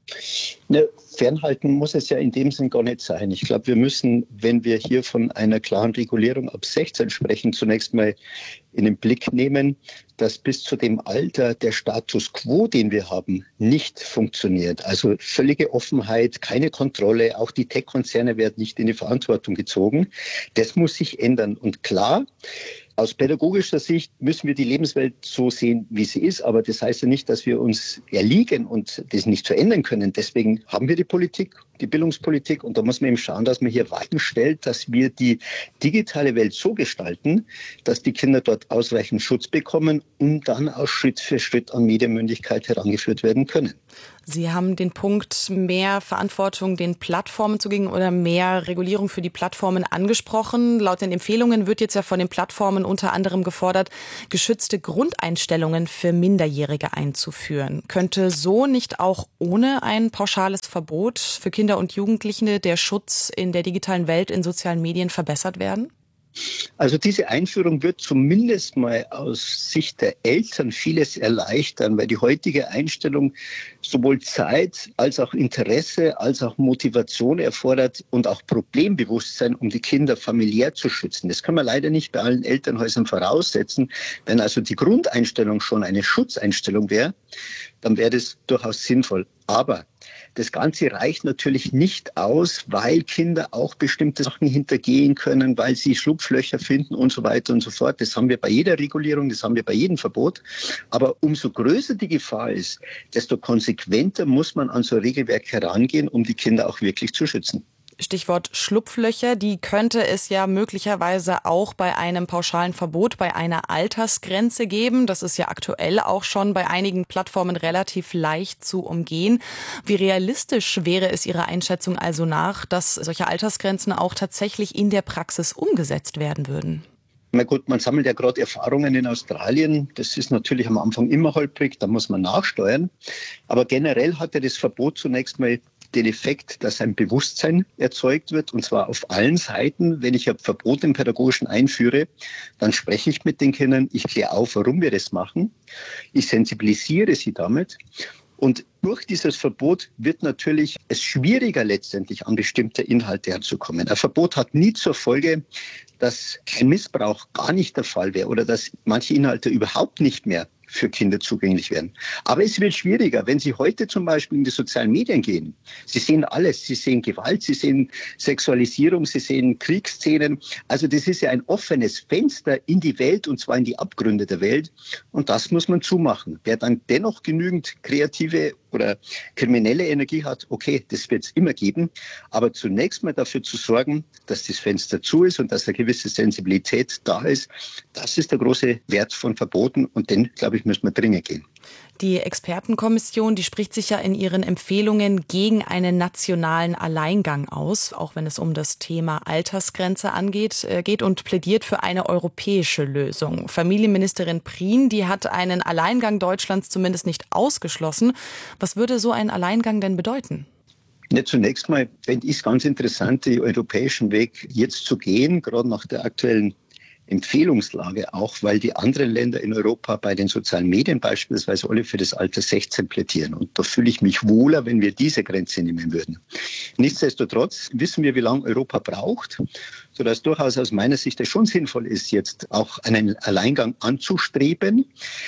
Ne, fernhalten muss es ja in dem Sinn gar nicht sein. Ich glaube, wir müssen, wenn wir hier von einer klaren Regulierung ab sechzehn sprechen, zunächst mal in den Blick nehmen, dass bis zu dem Alter der Status quo, den wir haben, nicht funktioniert. Also völlige Offenheit, keine Kontrolle, auch die Tech-Konzerne werden nicht in die Verantwortung gezogen. Das muss sich ändern. Und klar, aus pädagogischer Sicht müssen wir die Lebenswelt so sehen, wie sie ist. Aber das heißt ja nicht, dass wir uns erliegen und das nicht verändern können. Deswegen haben wir die Politik, die Bildungspolitik. Und da muss man eben schauen, dass man hier Weichen stellt, dass wir die digitale Welt so gestalten, dass die Kinder dort ausreichend Schutz bekommen und dann auch Schritt für Schritt an Medienmündigkeit herangeführt werden können.
Sie haben den Punkt mehr Verantwortung den Plattformen zu geben oder mehr Regulierung für die Plattformen angesprochen. Laut den Empfehlungen wird jetzt ja von den Plattformen unter anderem gefordert, geschützte Grundeinstellungen für Minderjährige einzuführen. Könnte so nicht auch ohne ein pauschales Verbot für Kinder und Jugendliche der Schutz in der digitalen Welt in sozialen Medien verbessert werden?
Also diese Einführung wird zumindest mal aus Sicht der Eltern vieles erleichtern, weil die heutige Einstellung sowohl Zeit als auch Interesse als auch Motivation erfordert und auch Problembewusstsein, um die Kinder familiär zu schützen. Das kann man leider nicht bei allen Elternhäusern voraussetzen. Wenn also die Grundeinstellung schon eine Schutzeinstellung wäre, dann wäre das durchaus sinnvoll. Aber das Ganze reicht natürlich nicht aus, weil Kinder auch bestimmte Sachen hintergehen können, weil sie Schlupflöcher finden und so weiter und so fort. Das haben wir bei jeder Regulierung, das haben wir bei jedem Verbot. Aber umso größer die Gefahr ist, desto konsequenter muss man an so ein Regelwerk herangehen, um die Kinder auch wirklich zu schützen.
Stichwort Schlupflöcher, die könnte es ja möglicherweise auch bei einem pauschalen Verbot, bei einer Altersgrenze geben. Das ist ja aktuell auch schon bei einigen Plattformen relativ leicht zu umgehen. Wie realistisch wäre es Ihrer Einschätzung also nach, dass solche Altersgrenzen auch tatsächlich in der Praxis umgesetzt werden würden?
Na gut, man sammelt ja gerade Erfahrungen in Australien. Das ist natürlich am Anfang immer holprig, da muss man nachsteuern. Aber generell hat ja das Verbot zunächst mal den Effekt, dass ein Bewusstsein erzeugt wird, und zwar auf allen Seiten. Wenn ich ein Verbot im Pädagogischen einführe, dann spreche ich mit den Kindern, ich kläre auf, warum wir das machen. Ich sensibilisiere sie damit. Und durch dieses Verbot wird natürlich es schwieriger, letztendlich an bestimmte Inhalte herzukommen. Ein Verbot hat nie zur Folge, dass kein Missbrauch gar nicht der Fall wäre oder dass manche Inhalte überhaupt nicht mehr für Kinder zugänglich werden. Aber es wird schwieriger, wenn Sie heute zum Beispiel in die sozialen Medien gehen. Sie sehen alles. Sie sehen Gewalt, Sie sehen Sexualisierung, Sie sehen Kriegsszenen. Also das ist ja ein offenes Fenster in die Welt, und zwar in die Abgründe der Welt. Und das muss man zumachen. Wer dann dennoch genügend kreative oder kriminelle Energie hat, okay, das wird es immer geben. Aber zunächst mal dafür zu sorgen, dass das Fenster zu ist und dass eine gewisse Sensibilität da ist, das ist der große Wert von Verboten. Und den, glaube ich, müssen wir dringend gehen.
Die Expertenkommission, die spricht sich ja in ihren Empfehlungen gegen einen nationalen Alleingang aus, auch wenn es um das Thema Altersgrenze angeht, äh, geht und plädiert für eine europäische Lösung. Familienministerin Prien, die hat einen Alleingang Deutschlands zumindest nicht ausgeschlossen. Was würde so ein Alleingang denn bedeuten?
Ja, zunächst mal fände ich es ganz interessant, den europäischen Weg jetzt zu gehen, gerade nach der aktuellen Empfehlungslage, auch weil die anderen Länder in Europa bei den sozialen Medien beispielsweise alle für das Alter sechzehn plädieren. Und da fühle ich mich wohler, wenn wir diese Grenze nehmen würden. Nichtsdestotrotz wissen wir, wie lange Europa braucht, sodass durchaus aus meiner Sicht es schon sinnvoll ist, jetzt auch einen Alleingang anzustreben.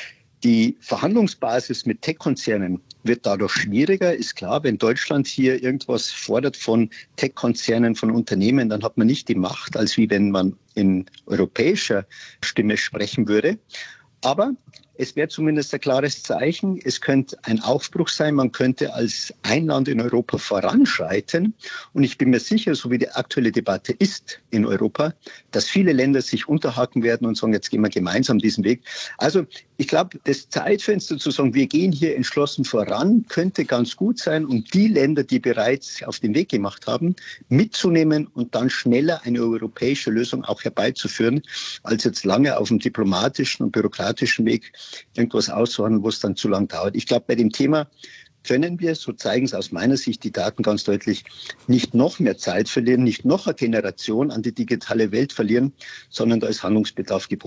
Die Verhandlungsbasis mit Tech-Konzernen wird dadurch schwieriger. Ist klar, wenn Deutschland hier irgendwas fordert von Tech-Konzernen, von Unternehmen, dann hat man nicht die Macht, als wie wenn man in europäischer Stimme sprechen würde. Aber es wäre zumindest ein klares Zeichen. Es könnte ein Aufbruch sein. Man könnte als ein Land in Europa voranschreiten. Und ich bin mir sicher, so wie die aktuelle Debatte ist in Europa, dass viele Länder sich unterhaken werden und sagen, jetzt gehen wir gemeinsam diesen Weg. Also ich glaube, das Zeitfenster zu sagen, wir gehen hier entschlossen voran, könnte ganz gut sein, um die Länder, die bereits auf den Weg gemacht haben, mitzunehmen und dann schneller eine europäische Lösung auch herbeizuführen, als jetzt lange auf dem diplomatischen und bürokratischen Weg irgendwas auszuhandeln, wo es dann zu lang dauert. Ich glaube, bei dem Thema können wir, so zeigen es aus meiner Sicht die Daten ganz deutlich, nicht noch mehr Zeit verlieren, nicht noch eine Generation an die digitale Welt verlieren, sondern da ist Handlungsbedarf geboten.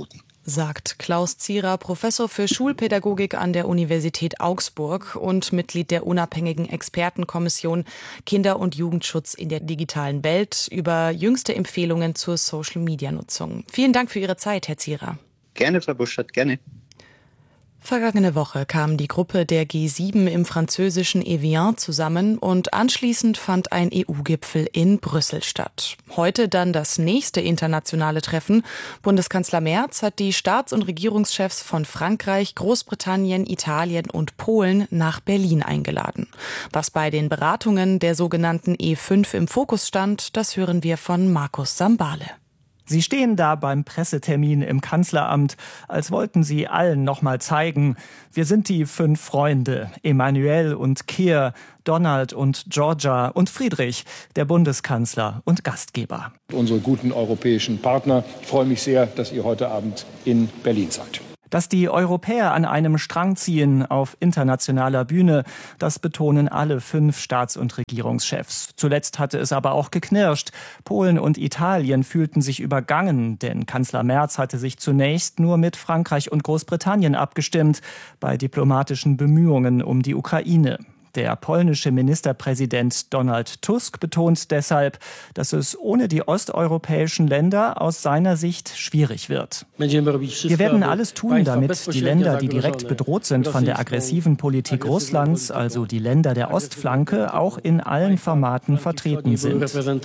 sagt Klaus Zierer, Professor für Schulpädagogik an der Universität Augsburg und Mitglied der unabhängigen Expertenkommission Kinder- und Jugendschutz in der digitalen Welt, über jüngste Empfehlungen zur Social-Media-Nutzung. Vielen Dank für Ihre Zeit, Herr Zierer.
Gerne, Frau Buschert, gerne.
Vergangene Woche kam die Gruppe der G sieben im französischen Evian zusammen und anschließend fand ein E U-Gipfel in Brüssel statt. Heute dann das nächste internationale Treffen. Bundeskanzler Merz hat die Staats- und Regierungschefs von Frankreich, Großbritannien, Italien und Polen nach Berlin eingeladen. Was bei den Beratungen der sogenannten E fünf im Fokus stand, das hören wir von Markus Sambale.
Sie stehen da beim Pressetermin im Kanzleramt, als wollten sie allen noch mal zeigen, wir sind die fünf Freunde, Emmanuel und Keir, Donald und Georgia und Friedrich, der Bundeskanzler und Gastgeber.
Unsere guten europäischen Partner, ich freue mich sehr, dass ihr heute Abend in Berlin seid.
Dass die Europäer an einem Strang ziehen auf internationaler Bühne, das betonen alle fünf Staats- und Regierungschefs. Zuletzt hatte es aber auch geknirscht. Polen und Italien fühlten sich übergangen, denn Kanzler Merz hatte sich zunächst nur mit Frankreich und Großbritannien abgestimmt bei diplomatischen Bemühungen um die Ukraine. Der polnische Ministerpräsident Donald Tusk betont deshalb, dass es ohne die osteuropäischen Länder aus seiner Sicht schwierig wird. Wir werden alles tun, damit die Länder, die direkt bedroht sind von der aggressiven Politik Russlands, also die Länder der Ostflanke, auch in allen Formaten vertreten sind.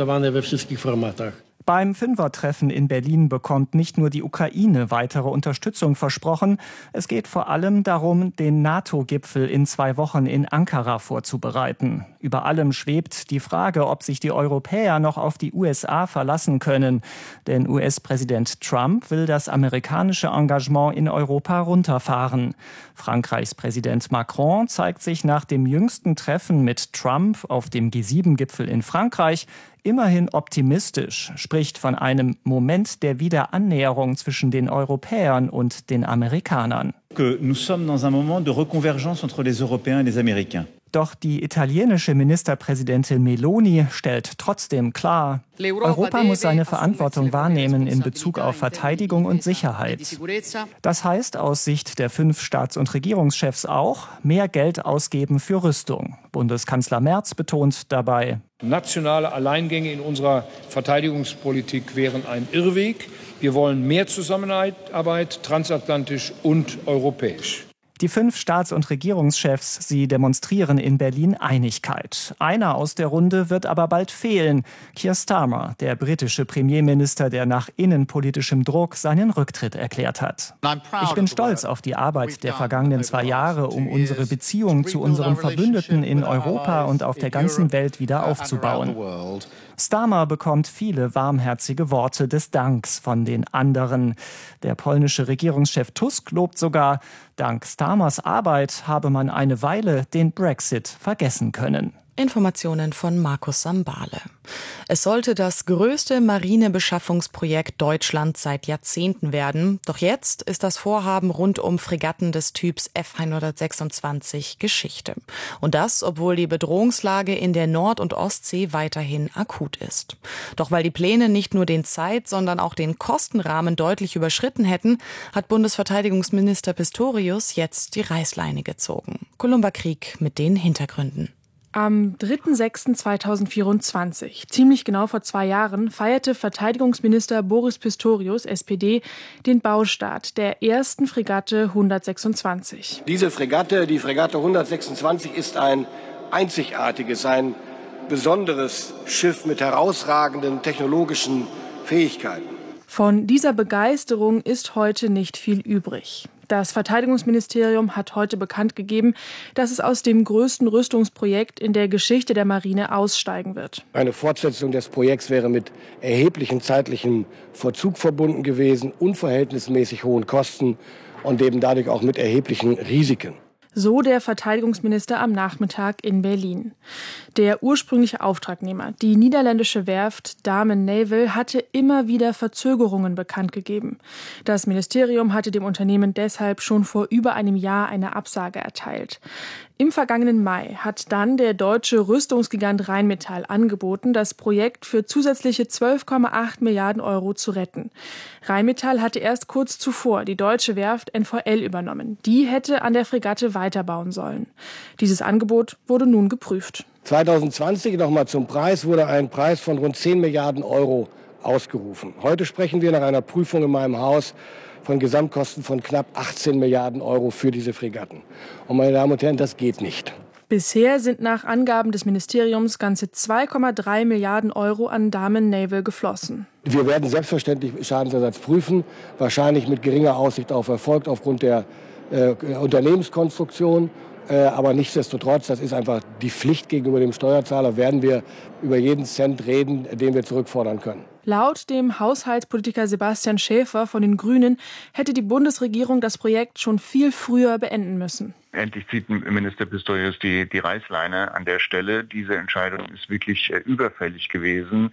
Beim Fünfertreffen in Berlin bekommt nicht nur die Ukraine weitere Unterstützung versprochen. Es geht vor allem darum, den NATO-Gipfel in zwei Wochen in Ankara vorzubereiten. Über allem schwebt die Frage, ob sich die Europäer noch auf die U S A verlassen können. Denn U S-Präsident Trump will das amerikanische Engagement in Europa runterfahren. Frankreichs Präsident Macron zeigt sich nach dem jüngsten Treffen mit Trump auf dem G sieben Gipfel in Frankreich immerhin optimistisch, spricht von einem Moment der Wiederannäherung zwischen den Europäern und den Amerikanern.
Que nous sommes dans un moment de reconvergence entre les Européens et les Américains.
Doch die italienische Ministerpräsidentin Meloni stellt trotzdem klar, Europa muss seine Verantwortung wahrnehmen in Bezug auf Verteidigung und Sicherheit. Das heißt aus Sicht der fünf Staats- und Regierungschefs auch, mehr Geld ausgeben für Rüstung. Bundeskanzler Merz betont dabei:
Nationale Alleingänge in unserer Verteidigungspolitik wären ein Irrweg. Wir wollen mehr Zusammenarbeit, transatlantisch und europäisch.
Die fünf Staats- und Regierungschefs, sie demonstrieren in Berlin Einigkeit. Einer aus der Runde wird aber bald fehlen. Keir Starmer, der britische Premierminister, der nach innenpolitischem Druck seinen Rücktritt erklärt hat. Ich bin stolz auf die Arbeit der vergangenen zwei Jahre, um unsere Beziehung zu unseren Verbündeten in Europa und auf der ganzen Welt wieder aufzubauen. Starmer bekommt viele warmherzige Worte des Danks von den anderen. Der polnische Regierungschef Tusk lobt sogar, dank Starmers Arbeit habe man eine Weile den Brexit vergessen können.
Informationen von Markus Sambale. Es sollte das größte Marinebeschaffungsprojekt Deutschlands seit Jahrzehnten werden. Doch jetzt ist das Vorhaben rund um Fregatten des Typs F hundertsechsundzwanzig Geschichte. Und das, obwohl die Bedrohungslage in der Nord- und Ostsee weiterhin akut ist. Doch weil die Pläne nicht nur den Zeit-, sondern auch den Kostenrahmen deutlich überschritten hätten, hat Bundesverteidigungsminister Pistorius jetzt die Reißleine gezogen. Columba Krieg mit den Hintergründen.
Am dritter sechster zweitausendvierundzwanzig, ziemlich genau vor zwei Jahren, feierte Verteidigungsminister Boris Pistorius, S P D, den Baustart der ersten Fregatte hundertsechsundzwanzig.
Diese Fregatte, die Fregatte hundertsechsundzwanzig, ist ein einzigartiges, ein besonderes Schiff mit herausragenden technologischen Fähigkeiten.
Von dieser Begeisterung ist heute nicht viel übrig. Das Verteidigungsministerium hat heute bekannt gegeben, dass es aus dem größten Rüstungsprojekt in der Geschichte der Marine aussteigen wird.
Eine Fortsetzung des Projekts wäre mit erheblichem zeitlichem Verzug verbunden gewesen, unverhältnismäßig hohen Kosten und eben dadurch auch mit erheblichen Risiken.
So der Verteidigungsminister am Nachmittag in Berlin. Der ursprüngliche Auftragnehmer, die niederländische Werft Damen Naval, hatte immer wieder Verzögerungen bekannt gegeben. Das Ministerium hatte dem Unternehmen deshalb schon vor über einem Jahr eine Absage erteilt. Im vergangenen Mai hat dann der deutsche Rüstungsgigant Rheinmetall angeboten, das Projekt für zusätzliche zwölf Komma acht Milliarden Euro zu retten. Rheinmetall hatte erst kurz zuvor die deutsche Werft N V L übernommen. Die hätte an der Fregatte weiterbauen sollen. Dieses Angebot wurde nun geprüft.
zwanzig zwanzig nochmal zum Preis wurde ein Preis von rund zehn Milliarden Euro ausgerufen. Heute sprechen wir nach einer Prüfung in meinem Haus von Gesamtkosten von knapp achtzehn Milliarden Euro für diese Fregatten. Und meine Damen und Herren, das geht nicht.
Bisher sind nach Angaben des Ministeriums ganze zwei Komma drei Milliarden Euro an Damen Naval geflossen.
Wir werden selbstverständlich Schadensersatz prüfen, wahrscheinlich mit geringer Aussicht auf Erfolg aufgrund der äh, Unternehmenskonstruktion. Äh, aber nichtsdestotrotz, das ist einfach die Pflicht gegenüber dem Steuerzahler, werden wir über jeden Cent reden, den wir zurückfordern können.
Laut dem Haushaltspolitiker Sebastian Schäfer von den Grünen hätte die Bundesregierung das Projekt schon viel früher beenden müssen.
Endlich zieht Minister Pistorius die, die Reißleine an der Stelle. Diese Entscheidung ist wirklich äh, überfällig gewesen.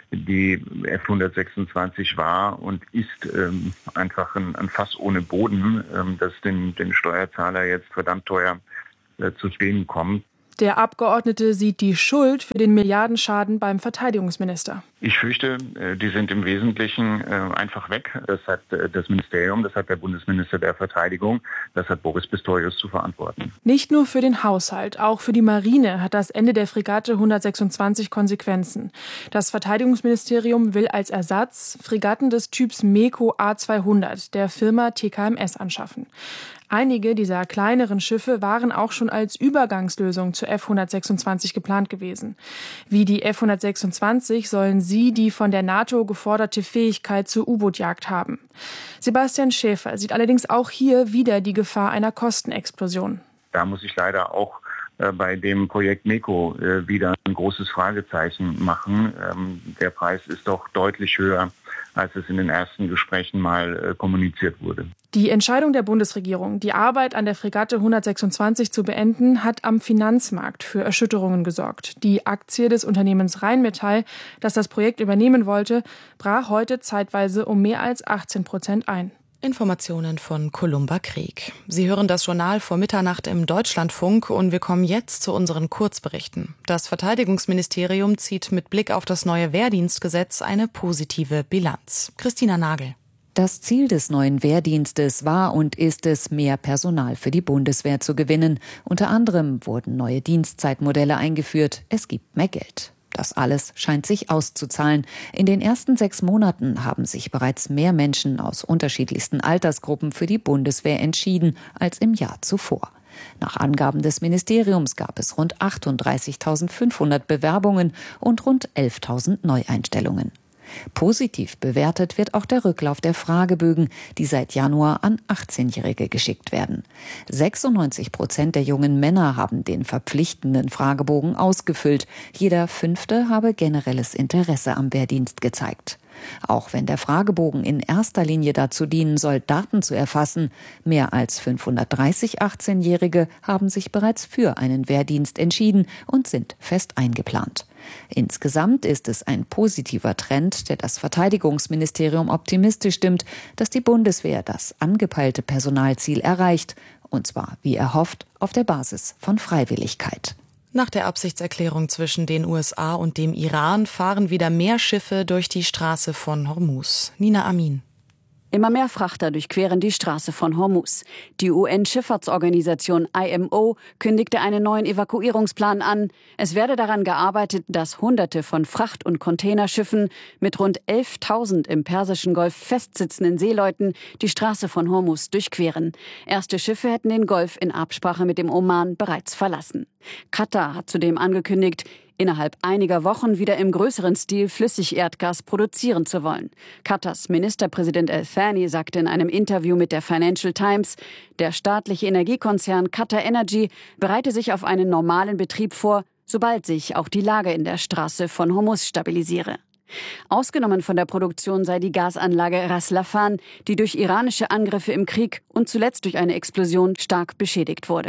Die F hundertsechsundzwanzig war und ist ähm, einfach ein, ein Fass ohne Boden, ähm, das den, den Steuerzahler jetzt verdammt teuer äh, zu stehen kommt.
Der Abgeordnete sieht die Schuld für den Milliardenschaden beim Verteidigungsminister.
Ich fürchte, die sind im Wesentlichen einfach weg. Das hat das Ministerium, das hat der Bundesminister der Verteidigung, das hat Boris Pistorius zu verantworten.
Nicht nur für den Haushalt, auch für die Marine hat das Ende der Fregatte hundertsechsundzwanzig Konsequenzen. Das Verteidigungsministerium will als Ersatz Fregatten des Typs MEKO A zweihundert der Firma T K M S anschaffen. Einige dieser kleineren Schiffe waren auch schon als Übergangslösung zur F hundertsechsundzwanzig geplant gewesen. Wie die F hundertsechsundzwanzig sollen sie die von der NATO geforderte Fähigkeit zur U-Boot-Jagd haben. Sebastian Schäfer sieht allerdings auch hier wieder die Gefahr einer Kostenexplosion.
Da muss ich leider auch äh, bei dem Projekt MEKO äh, wieder ein großes Fragezeichen machen. Ähm, der Preis ist doch deutlich höher, als es in den ersten Gesprächen mal äh, kommuniziert wurde.
Die Entscheidung der Bundesregierung, die Arbeit an der Fregatte hundertsechsundzwanzig zu beenden, hat am Finanzmarkt für Erschütterungen gesorgt. Die Aktie des Unternehmens Rheinmetall, das das Projekt übernehmen wollte, brach heute zeitweise um mehr als achtzehn Prozent ein.
Informationen von Columba Krieg. Sie hören das Journal vor Mitternacht im Deutschlandfunk und wir kommen jetzt zu unseren Kurzberichten. Das Verteidigungsministerium zieht mit Blick auf das neue Wehrdienstgesetz eine positive Bilanz. Christina Nagel.
Das Ziel des neuen Wehrdienstes war und ist es, mehr Personal für die Bundeswehr zu gewinnen. Unter anderem wurden neue Dienstzeitmodelle eingeführt. Es gibt mehr Geld. Das alles scheint sich auszuzahlen. In den ersten sechs Monaten haben sich bereits mehr Menschen aus unterschiedlichsten Altersgruppen für die Bundeswehr entschieden als im Jahr zuvor. Nach Angaben des Ministeriums gab es rund achtunddreißigtausendfünfhundert Bewerbungen und rund elftausend Neueinstellungen. Positiv bewertet wird auch der Rücklauf der Fragebögen, die seit Januar an achtzehnjährige geschickt werden. sechsundneunzig Prozent der jungen Männer haben den verpflichtenden Fragebogen ausgefüllt. Jeder Fünfte habe generelles Interesse am Wehrdienst gezeigt. Auch wenn der Fragebogen in erster Linie dazu dienen soll, Daten zu erfassen, mehr als fünfhundertdreißig achtzehnjährige haben sich bereits für einen Wehrdienst entschieden und sind fest eingeplant. Insgesamt ist es ein positiver Trend, der das Verteidigungsministerium optimistisch stimmt, dass die Bundeswehr das angepeilte Personalziel erreicht, und zwar, wie erhofft, auf der Basis von Freiwilligkeit.
Nach der Absichtserklärung zwischen den U S A und dem Iran fahren wieder mehr Schiffe durch die Straße von Hormuz. Nina Amin.
Immer mehr Frachter durchqueren die Straße von Hormuz. Die U N-Schifffahrtsorganisation I M O kündigte einen neuen Evakuierungsplan an. Es werde daran gearbeitet, dass Hunderte von Fracht- und Containerschiffen mit rund elftausend im Persischen Golf festsitzenden Seeleuten die Straße von Hormuz durchqueren. Erste Schiffe hätten den Golf in Absprache mit dem Oman bereits verlassen. Katar hat zudem angekündigt, innerhalb einiger Wochen wieder im größeren Stil Flüssigerdgas produzieren zu wollen. Katars Ministerpräsident Al-Thani sagte in einem Interview mit der Financial Times, der staatliche Energiekonzern Qatar Energy bereite sich auf einen normalen Betrieb vor, sobald sich auch die Lage in der Straße von Hormuz stabilisiere. Ausgenommen von der Produktion sei die Gasanlage Ras Laffan, die durch iranische Angriffe im Krieg und zuletzt durch eine Explosion stark beschädigt wurde.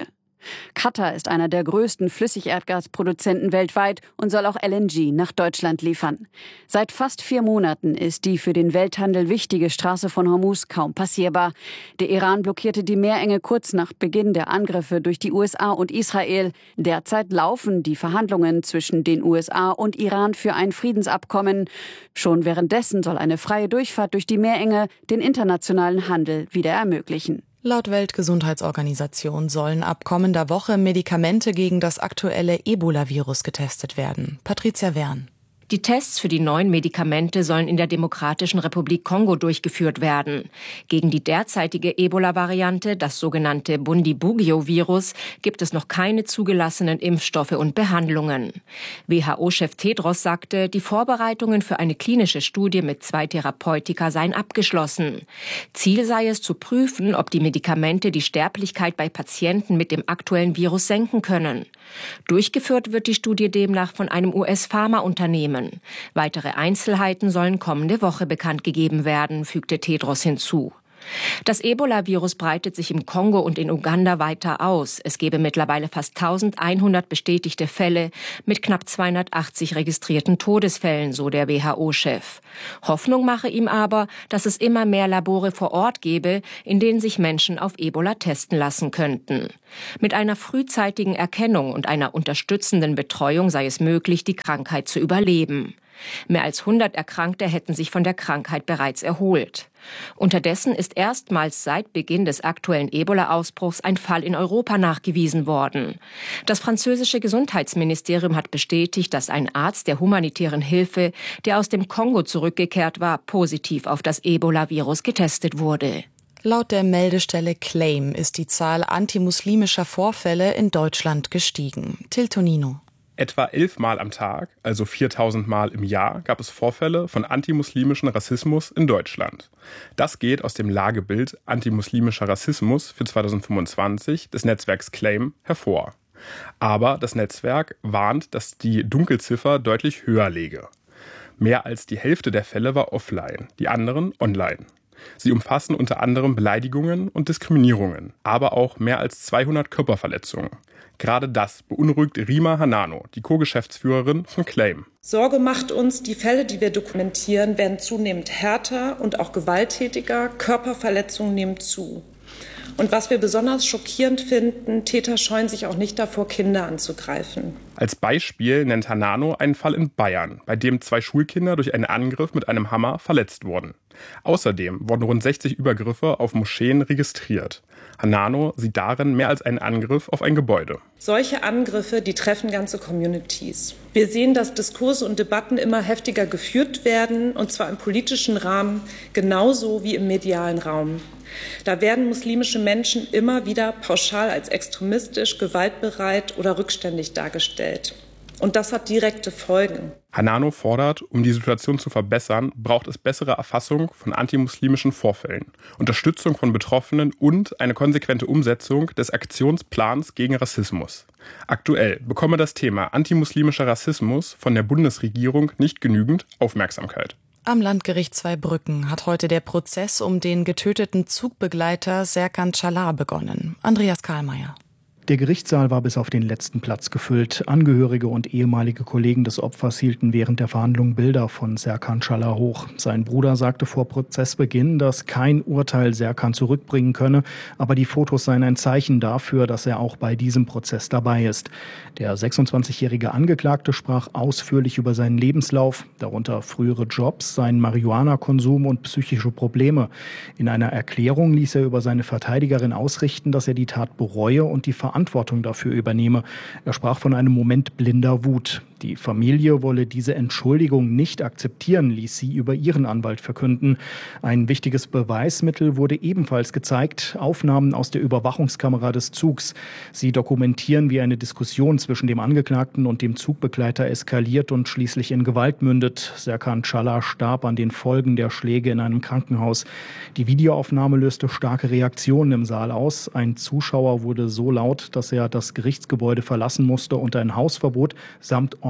Katar ist einer der größten Flüssigerdgasproduzenten weltweit und soll auch L N G nach Deutschland liefern. Seit fast vier Monaten ist die für den Welthandel wichtige Straße von Hormuz kaum passierbar. Der Iran blockierte die Meerenge kurz nach Beginn der Angriffe durch die U S A und Israel. Derzeit laufen die Verhandlungen zwischen den U S A und Iran für ein Friedensabkommen. Schon währenddessen soll eine freie Durchfahrt durch die Meerenge den internationalen Handel wieder ermöglichen.
Laut Weltgesundheitsorganisation sollen ab kommender Woche Medikamente gegen das aktuelle Ebola-Virus getestet werden. Patricia Wern.
Die Tests für die neuen Medikamente sollen in der Demokratischen Republik Kongo durchgeführt werden. Gegen die derzeitige Ebola-Variante, das sogenannte Bundibugyo-Virus, gibt es noch keine zugelassenen Impfstoffe und Behandlungen. W H O-Chef Tedros sagte, die Vorbereitungen für eine klinische Studie mit zwei Therapeutika seien abgeschlossen. Ziel sei es zu prüfen, ob die Medikamente die Sterblichkeit bei Patienten mit dem aktuellen Virus senken können. Durchgeführt wird die Studie demnach von einem U S-Pharmaunternehmen. Weitere Einzelheiten sollen kommende Woche bekannt gegeben werden, fügte Tedros hinzu. Das Ebola-Virus breitet sich im Kongo und in Uganda weiter aus. Es gebe mittlerweile fast eintausendeinhundert bestätigte Fälle mit knapp zweihundertachtzig registrierten Todesfällen, so der W H O-Chef. Hoffnung mache ihm aber, dass es immer mehr Labore vor Ort gebe, in denen sich Menschen auf Ebola testen lassen könnten. Mit einer frühzeitigen Erkennung und einer unterstützenden Betreuung sei es möglich, die Krankheit zu überleben. Mehr als hundert Erkrankte hätten sich von der Krankheit bereits erholt. Unterdessen ist erstmals seit Beginn des aktuellen Ebola-Ausbruchs ein Fall in Europa nachgewiesen worden. Das französische Gesundheitsministerium hat bestätigt, dass ein Arzt der humanitären Hilfe, der aus dem Kongo zurückgekehrt war, positiv auf das Ebola-Virus getestet wurde.
Laut der Meldestelle Claim ist die Zahl antimuslimischer Vorfälle in Deutschland gestiegen. Till Tonino.
Etwa elfmal am Tag, also viertausend Mal im Jahr, gab es Vorfälle von antimuslimischen Rassismus in Deutschland. Das geht aus dem Lagebild antimuslimischer Rassismus für zweitausendfünfundzwanzig des Netzwerks Claim hervor. Aber das Netzwerk warnt, dass die Dunkelziffer deutlich höher läge. Mehr als die Hälfte der Fälle war offline, die anderen online. Sie umfassen unter anderem Beleidigungen und Diskriminierungen, aber auch mehr als zweihundert Körperverletzungen. Gerade das beunruhigt Rima Hanano, die Co-Geschäftsführerin von Claim.
Sorge macht uns, die Fälle, die wir dokumentieren, werden zunehmend härter und auch gewalttätiger. Körperverletzungen nehmen zu. Und was wir besonders schockierend finden, Täter scheuen sich auch nicht davor, Kinder anzugreifen.
Als Beispiel nennt Hanano einen Fall in Bayern, bei dem zwei Schulkinder durch einen Angriff mit einem Hammer verletzt wurden. Außerdem wurden rund sechzig Übergriffe auf Moscheen registriert. Hanano sieht darin mehr als einen Angriff auf ein Gebäude.
Solche Angriffe, die treffen ganze Communities. Wir sehen, dass Diskurse und Debatten immer heftiger geführt werden, und zwar im politischen Rahmen genauso wie im medialen Raum. Da werden muslimische Menschen immer wieder pauschal als extremistisch, gewaltbereit oder rückständig dargestellt. Und das hat direkte Folgen.
Hanano fordert, um die Situation zu verbessern, braucht es bessere Erfassung von antimuslimischen Vorfällen, Unterstützung von Betroffenen und eine konsequente Umsetzung des Aktionsplans gegen Rassismus. Aktuell bekomme das Thema antimuslimischer Rassismus von der Bundesregierung nicht genügend Aufmerksamkeit.
Am Landgericht Zweibrücken hat heute der Prozess um den getöteten Zugbegleiter Serkan Çalar begonnen. Andreas Karlmeier.
Der Gerichtssaal war bis auf den letzten Platz gefüllt. Angehörige und ehemalige Kollegen des Opfers hielten während der Verhandlung Bilder von Serkan Çalar hoch. Sein Bruder sagte vor Prozessbeginn, dass kein Urteil Serkan zurückbringen könne, aber die Fotos seien ein Zeichen dafür, dass er auch bei diesem Prozess dabei ist. Der sechsundzwanzigjährige Angeklagte sprach ausführlich über seinen Lebenslauf, darunter frühere Jobs, seinen Marihuana-Konsum und psychische Probleme. In einer Erklärung ließ er über seine Verteidigerin ausrichten, dass er die Tat bereue und die Verantwortung dafür übernehme. Er sprach von einem Moment blinder Wut. Die Familie wolle diese Entschuldigung nicht akzeptieren, ließ sie über ihren Anwalt verkünden. Ein wichtiges Beweismittel wurde ebenfalls gezeigt, Aufnahmen aus der Überwachungskamera des Zugs. Sie dokumentieren, wie eine Diskussion zwischen dem Angeklagten und dem Zugbegleiter eskaliert und schließlich in Gewalt mündet. Serkan Çalar starb an den Folgen der Schläge in einem Krankenhaus. Die Videoaufnahme löste starke Reaktionen im Saal aus. Ein Zuschauer wurde so laut, dass er das Gerichtsgebäude verlassen musste und ein Hausverbot samt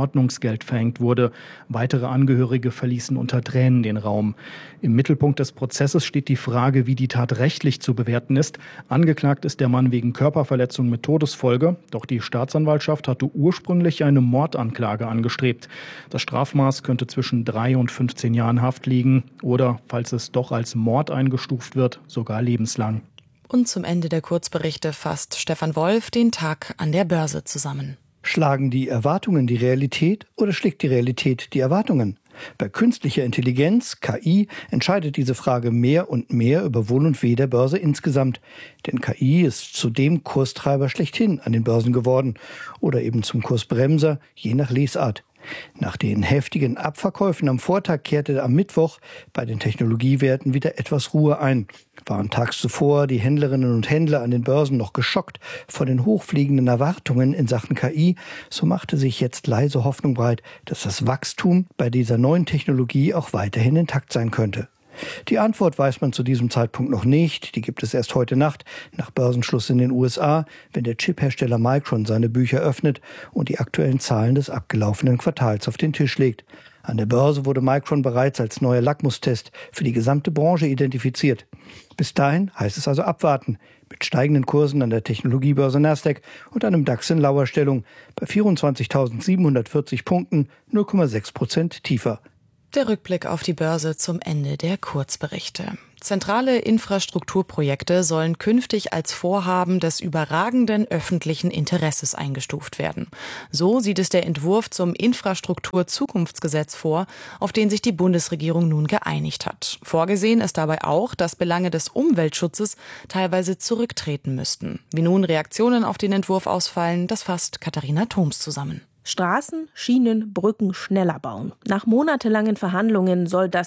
Ordnungsgeld verhängt wurde. Weitere Angehörige verließen unter Tränen den Raum. Im Mittelpunkt des Prozesses steht die Frage, wie die Tat rechtlich zu bewerten ist. Angeklagt ist der Mann wegen Körperverletzung mit Todesfolge. Doch die Staatsanwaltschaft hatte ursprünglich eine Mordanklage angestrebt. Das Strafmaß könnte zwischen drei und fünfzehn Jahren Haft liegen oder, falls es doch als Mord eingestuft wird, sogar lebenslang.
Und zum Ende der Kurzberichte fasst Stefan Wolf den Tag an der Börse zusammen.
Schlagen die Erwartungen die Realität oder schlägt die Realität die Erwartungen? Bei künstlicher Intelligenz, K I, entscheidet diese Frage mehr und mehr über Wohl und Weh der Börse insgesamt. Denn K I ist zu dem Kurstreiber schlechthin an den Börsen geworden oder eben zum Kursbremser, je nach Lesart. Nach den heftigen Abverkäufen am Vortag kehrte am Mittwoch bei den Technologiewerten wieder etwas Ruhe ein. Waren tags zuvor die Händlerinnen und Händler an den Börsen noch geschockt von den hochfliegenden Erwartungen in Sachen K I, so machte sich jetzt leise Hoffnung breit, dass das Wachstum bei dieser neuen Technologie auch weiterhin intakt sein könnte. Die Antwort weiß man zu diesem Zeitpunkt noch nicht. Die gibt es erst heute Nacht, nach Börsenschluss in den U S A, wenn der Chiphersteller Micron seine Bücher öffnet und die aktuellen Zahlen des abgelaufenen Quartals auf den Tisch legt. An der Börse wurde Micron bereits als neuer Lackmustest für die gesamte Branche identifiziert. Bis dahin heißt es also abwarten, mit steigenden Kursen an der Technologiebörse Nasdaq und einem DAX in Lauerstellung bei vierundzwanzigtausendsiebenhundertvierzig Punkten, null Komma sechs Prozent tiefer.
Der Rückblick auf die Börse zum Ende der Kurzberichte. Zentrale Infrastrukturprojekte sollen künftig als Vorhaben des überragenden öffentlichen Interesses eingestuft werden. So sieht es der Entwurf zum Infrastrukturzukunftsgesetz vor, auf den sich die Bundesregierung nun geeinigt hat. Vorgesehen ist dabei auch, dass Belange des Umweltschutzes teilweise zurücktreten müssten. Wie nun Reaktionen auf den Entwurf ausfallen, das fasst Katharina Thoms zusammen.
Straßen, Schienen, Brücken schneller bauen. Nach monatelangen Verhandlungen soll das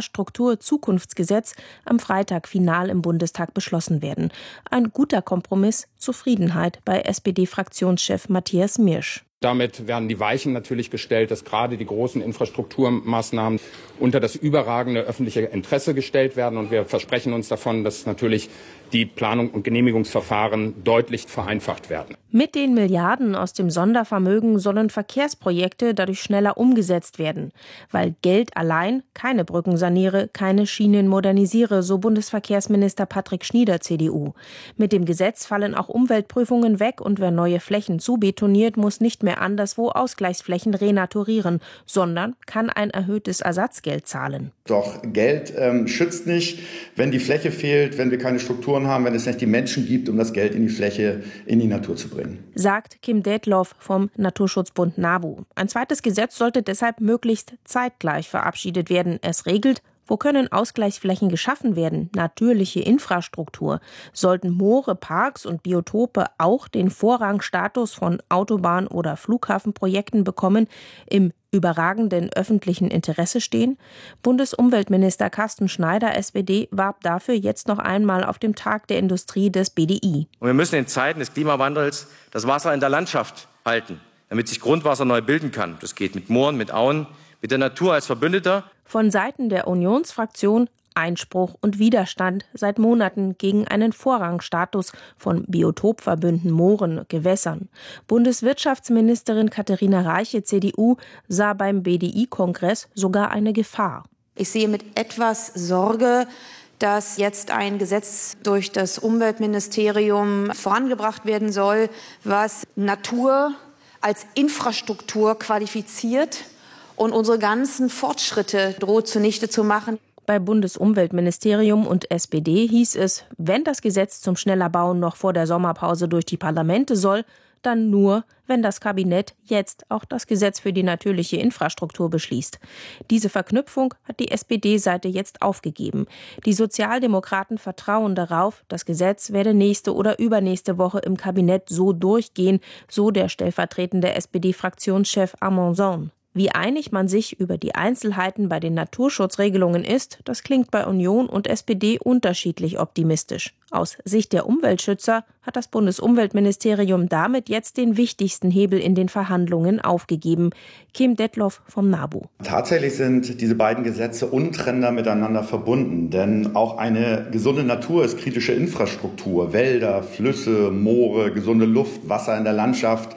Infrastrukturzukunftsgesetz am Freitag final im Bundestag beschlossen werden. Ein guter Kompromiss, Zufriedenheit bei S P D-Fraktionschef Matthias Mirsch.
Damit werden die Weichen natürlich gestellt, dass gerade die großen Infrastrukturmaßnahmen unter das überragende öffentliche Interesse gestellt werden. Und wir versprechen uns davon, dass natürlich die Planung und Genehmigungsverfahren deutlich vereinfacht werden.
Mit den Milliarden aus dem Sondervermögen sollen Verkehrsprojekte dadurch schneller umgesetzt werden. Weil Geld allein keine Brücken saniere, keine Schienen modernisiere, so Bundesverkehrsminister Patrick Schnieder, C D U. Mit dem Gesetz fallen auch Umweltprüfungen weg und wer neue Flächen zubetoniert, muss nicht mehr anderswo Ausgleichsflächen renaturieren, sondern kann ein erhöhtes Ersatzgeld zahlen.
Doch Geld ähm, schützt nicht, wenn die Fläche fehlt, wenn wir keine Strukturen haben, wenn es nicht die Menschen gibt, um das Geld in die Fläche, in die Natur zu bringen.
Sagt Kim Detloff vom Naturschutzbund NABU. Ein zweites Gesetz sollte deshalb möglichst zeitgleich verabschiedet werden. Es regelt, wo können Ausgleichsflächen geschaffen werden? Natürliche Infrastruktur. Sollten Moore, Parks und Biotope auch den Vorrangstatus von Autobahn- oder Flughafenprojekten bekommen, im überragenden öffentlichen Interesse stehen? Bundesumweltminister Carsten Schneider, S P D, warb dafür jetzt noch einmal auf dem Tag der Industrie des B D I.
Und wir müssen in Zeiten des Klimawandels das Wasser in der Landschaft halten, damit sich Grundwasser neu bilden kann. Das geht mit Mooren, mit Auen, mit der Natur als Verbündeter.
Von Seiten der Unionsfraktion Einspruch und Widerstand seit Monaten gegen einen Vorrangstatus von Biotopverbünden, Mooren, Gewässern. Bundeswirtschaftsministerin Katharina Reiche, C D U, sah beim B D I-Kongress sogar eine Gefahr.
Ich sehe mit etwas Sorge, dass jetzt ein Gesetz durch das Umweltministerium vorangebracht werden soll, was Natur als Infrastruktur qualifiziert und unsere ganzen Fortschritte droht zunichte zu machen.
Bei Bundesumweltministerium und S P D hieß es, wenn das Gesetz zum schneller Bauen noch vor der Sommerpause durch die Parlamente soll, dann nur, wenn das Kabinett jetzt auch das Gesetz für die natürliche Infrastruktur beschließt. Diese Verknüpfung hat die S P D-Seite jetzt aufgegeben. Die Sozialdemokraten vertrauen darauf, das Gesetz werde nächste oder übernächste Woche im Kabinett so durchgehen, so der stellvertretende S P D-Fraktionschef Amonson. Wie einig man sich über die Einzelheiten bei den Naturschutzregelungen ist, das klingt bei Union und S P D unterschiedlich optimistisch. Aus Sicht der Umweltschützer hat das Bundesumweltministerium damit jetzt den wichtigsten Hebel in den Verhandlungen aufgegeben. Kim Detloff vom NABU.
Tatsächlich sind diese beiden Gesetze untrennbar miteinander verbunden, denn auch eine gesunde Natur ist kritische Infrastruktur. Wälder, Flüsse, Moore, gesunde Luft, Wasser in der Landschaft.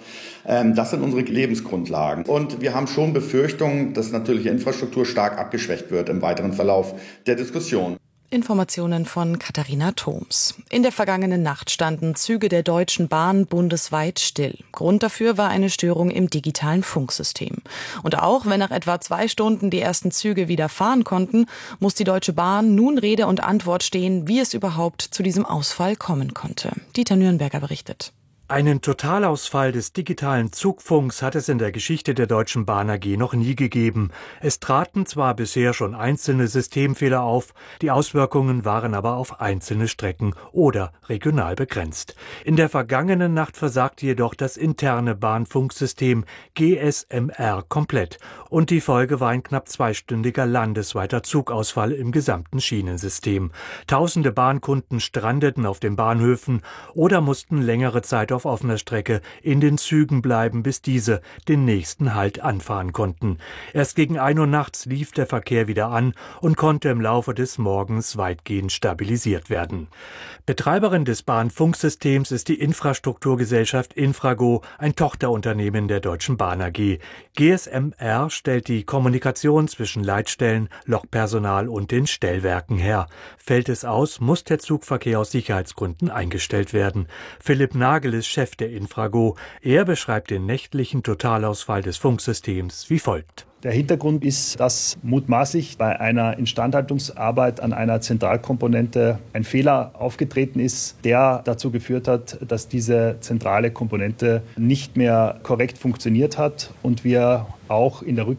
Das sind unsere Lebensgrundlagen. Und wir haben schon Befürchtungen, dass natürliche Infrastruktur stark abgeschwächt wird im weiteren Verlauf der Diskussion.
Informationen von Katharina Thoms. In der vergangenen Nacht standen Züge der Deutschen Bahn bundesweit still. Grund dafür war eine Störung im digitalen Funksystem. Und auch wenn nach etwa zwei Stunden die ersten Züge wieder fahren konnten, muss die Deutsche Bahn nun Rede und Antwort stehen, wie es überhaupt zu diesem Ausfall kommen konnte. Dieter Nürnberger berichtet.
Einen Totalausfall des digitalen Zugfunks hat es in der Geschichte der Deutschen Bahn A G noch nie gegeben. Es traten zwar bisher schon einzelne Systemfehler auf, die Auswirkungen waren aber auf einzelne Strecken oder regional begrenzt. In der vergangenen Nacht versagte jedoch das interne Bahnfunksystem G S M R komplett und die Folge war ein knapp zweistündiger landesweiter Zugausfall im gesamten Schienensystem. Tausende Bahnkunden strandeten auf den Bahnhöfen oder mussten längere Zeit auf offener Strecke in den Zügen bleiben, bis diese den nächsten Halt anfahren konnten. Erst gegen ein Uhr nachts lief der Verkehr wieder an und konnte im Laufe des Morgens weitgehend stabilisiert werden. Betreiberin des Bahnfunksystems ist die Infrastrukturgesellschaft Infrago, ein Tochterunternehmen der Deutschen Bahn A G. G S M R stellt die Kommunikation zwischen Leitstellen, Lokpersonal und den Stellwerken her. Fällt es aus, muss der Zugverkehr aus Sicherheitsgründen eingestellt werden. Philipp Nagel ist Chef der Infrago. Er beschreibt den nächtlichen Totalausfall des Funksystems wie folgt.
Der Hintergrund ist, dass mutmaßlich bei einer Instandhaltungsarbeit an einer Zentralkomponente ein Fehler aufgetreten ist, der dazu geführt hat, dass diese zentrale Komponente nicht mehr korrekt funktioniert hat und wir auch in der Rückmeldung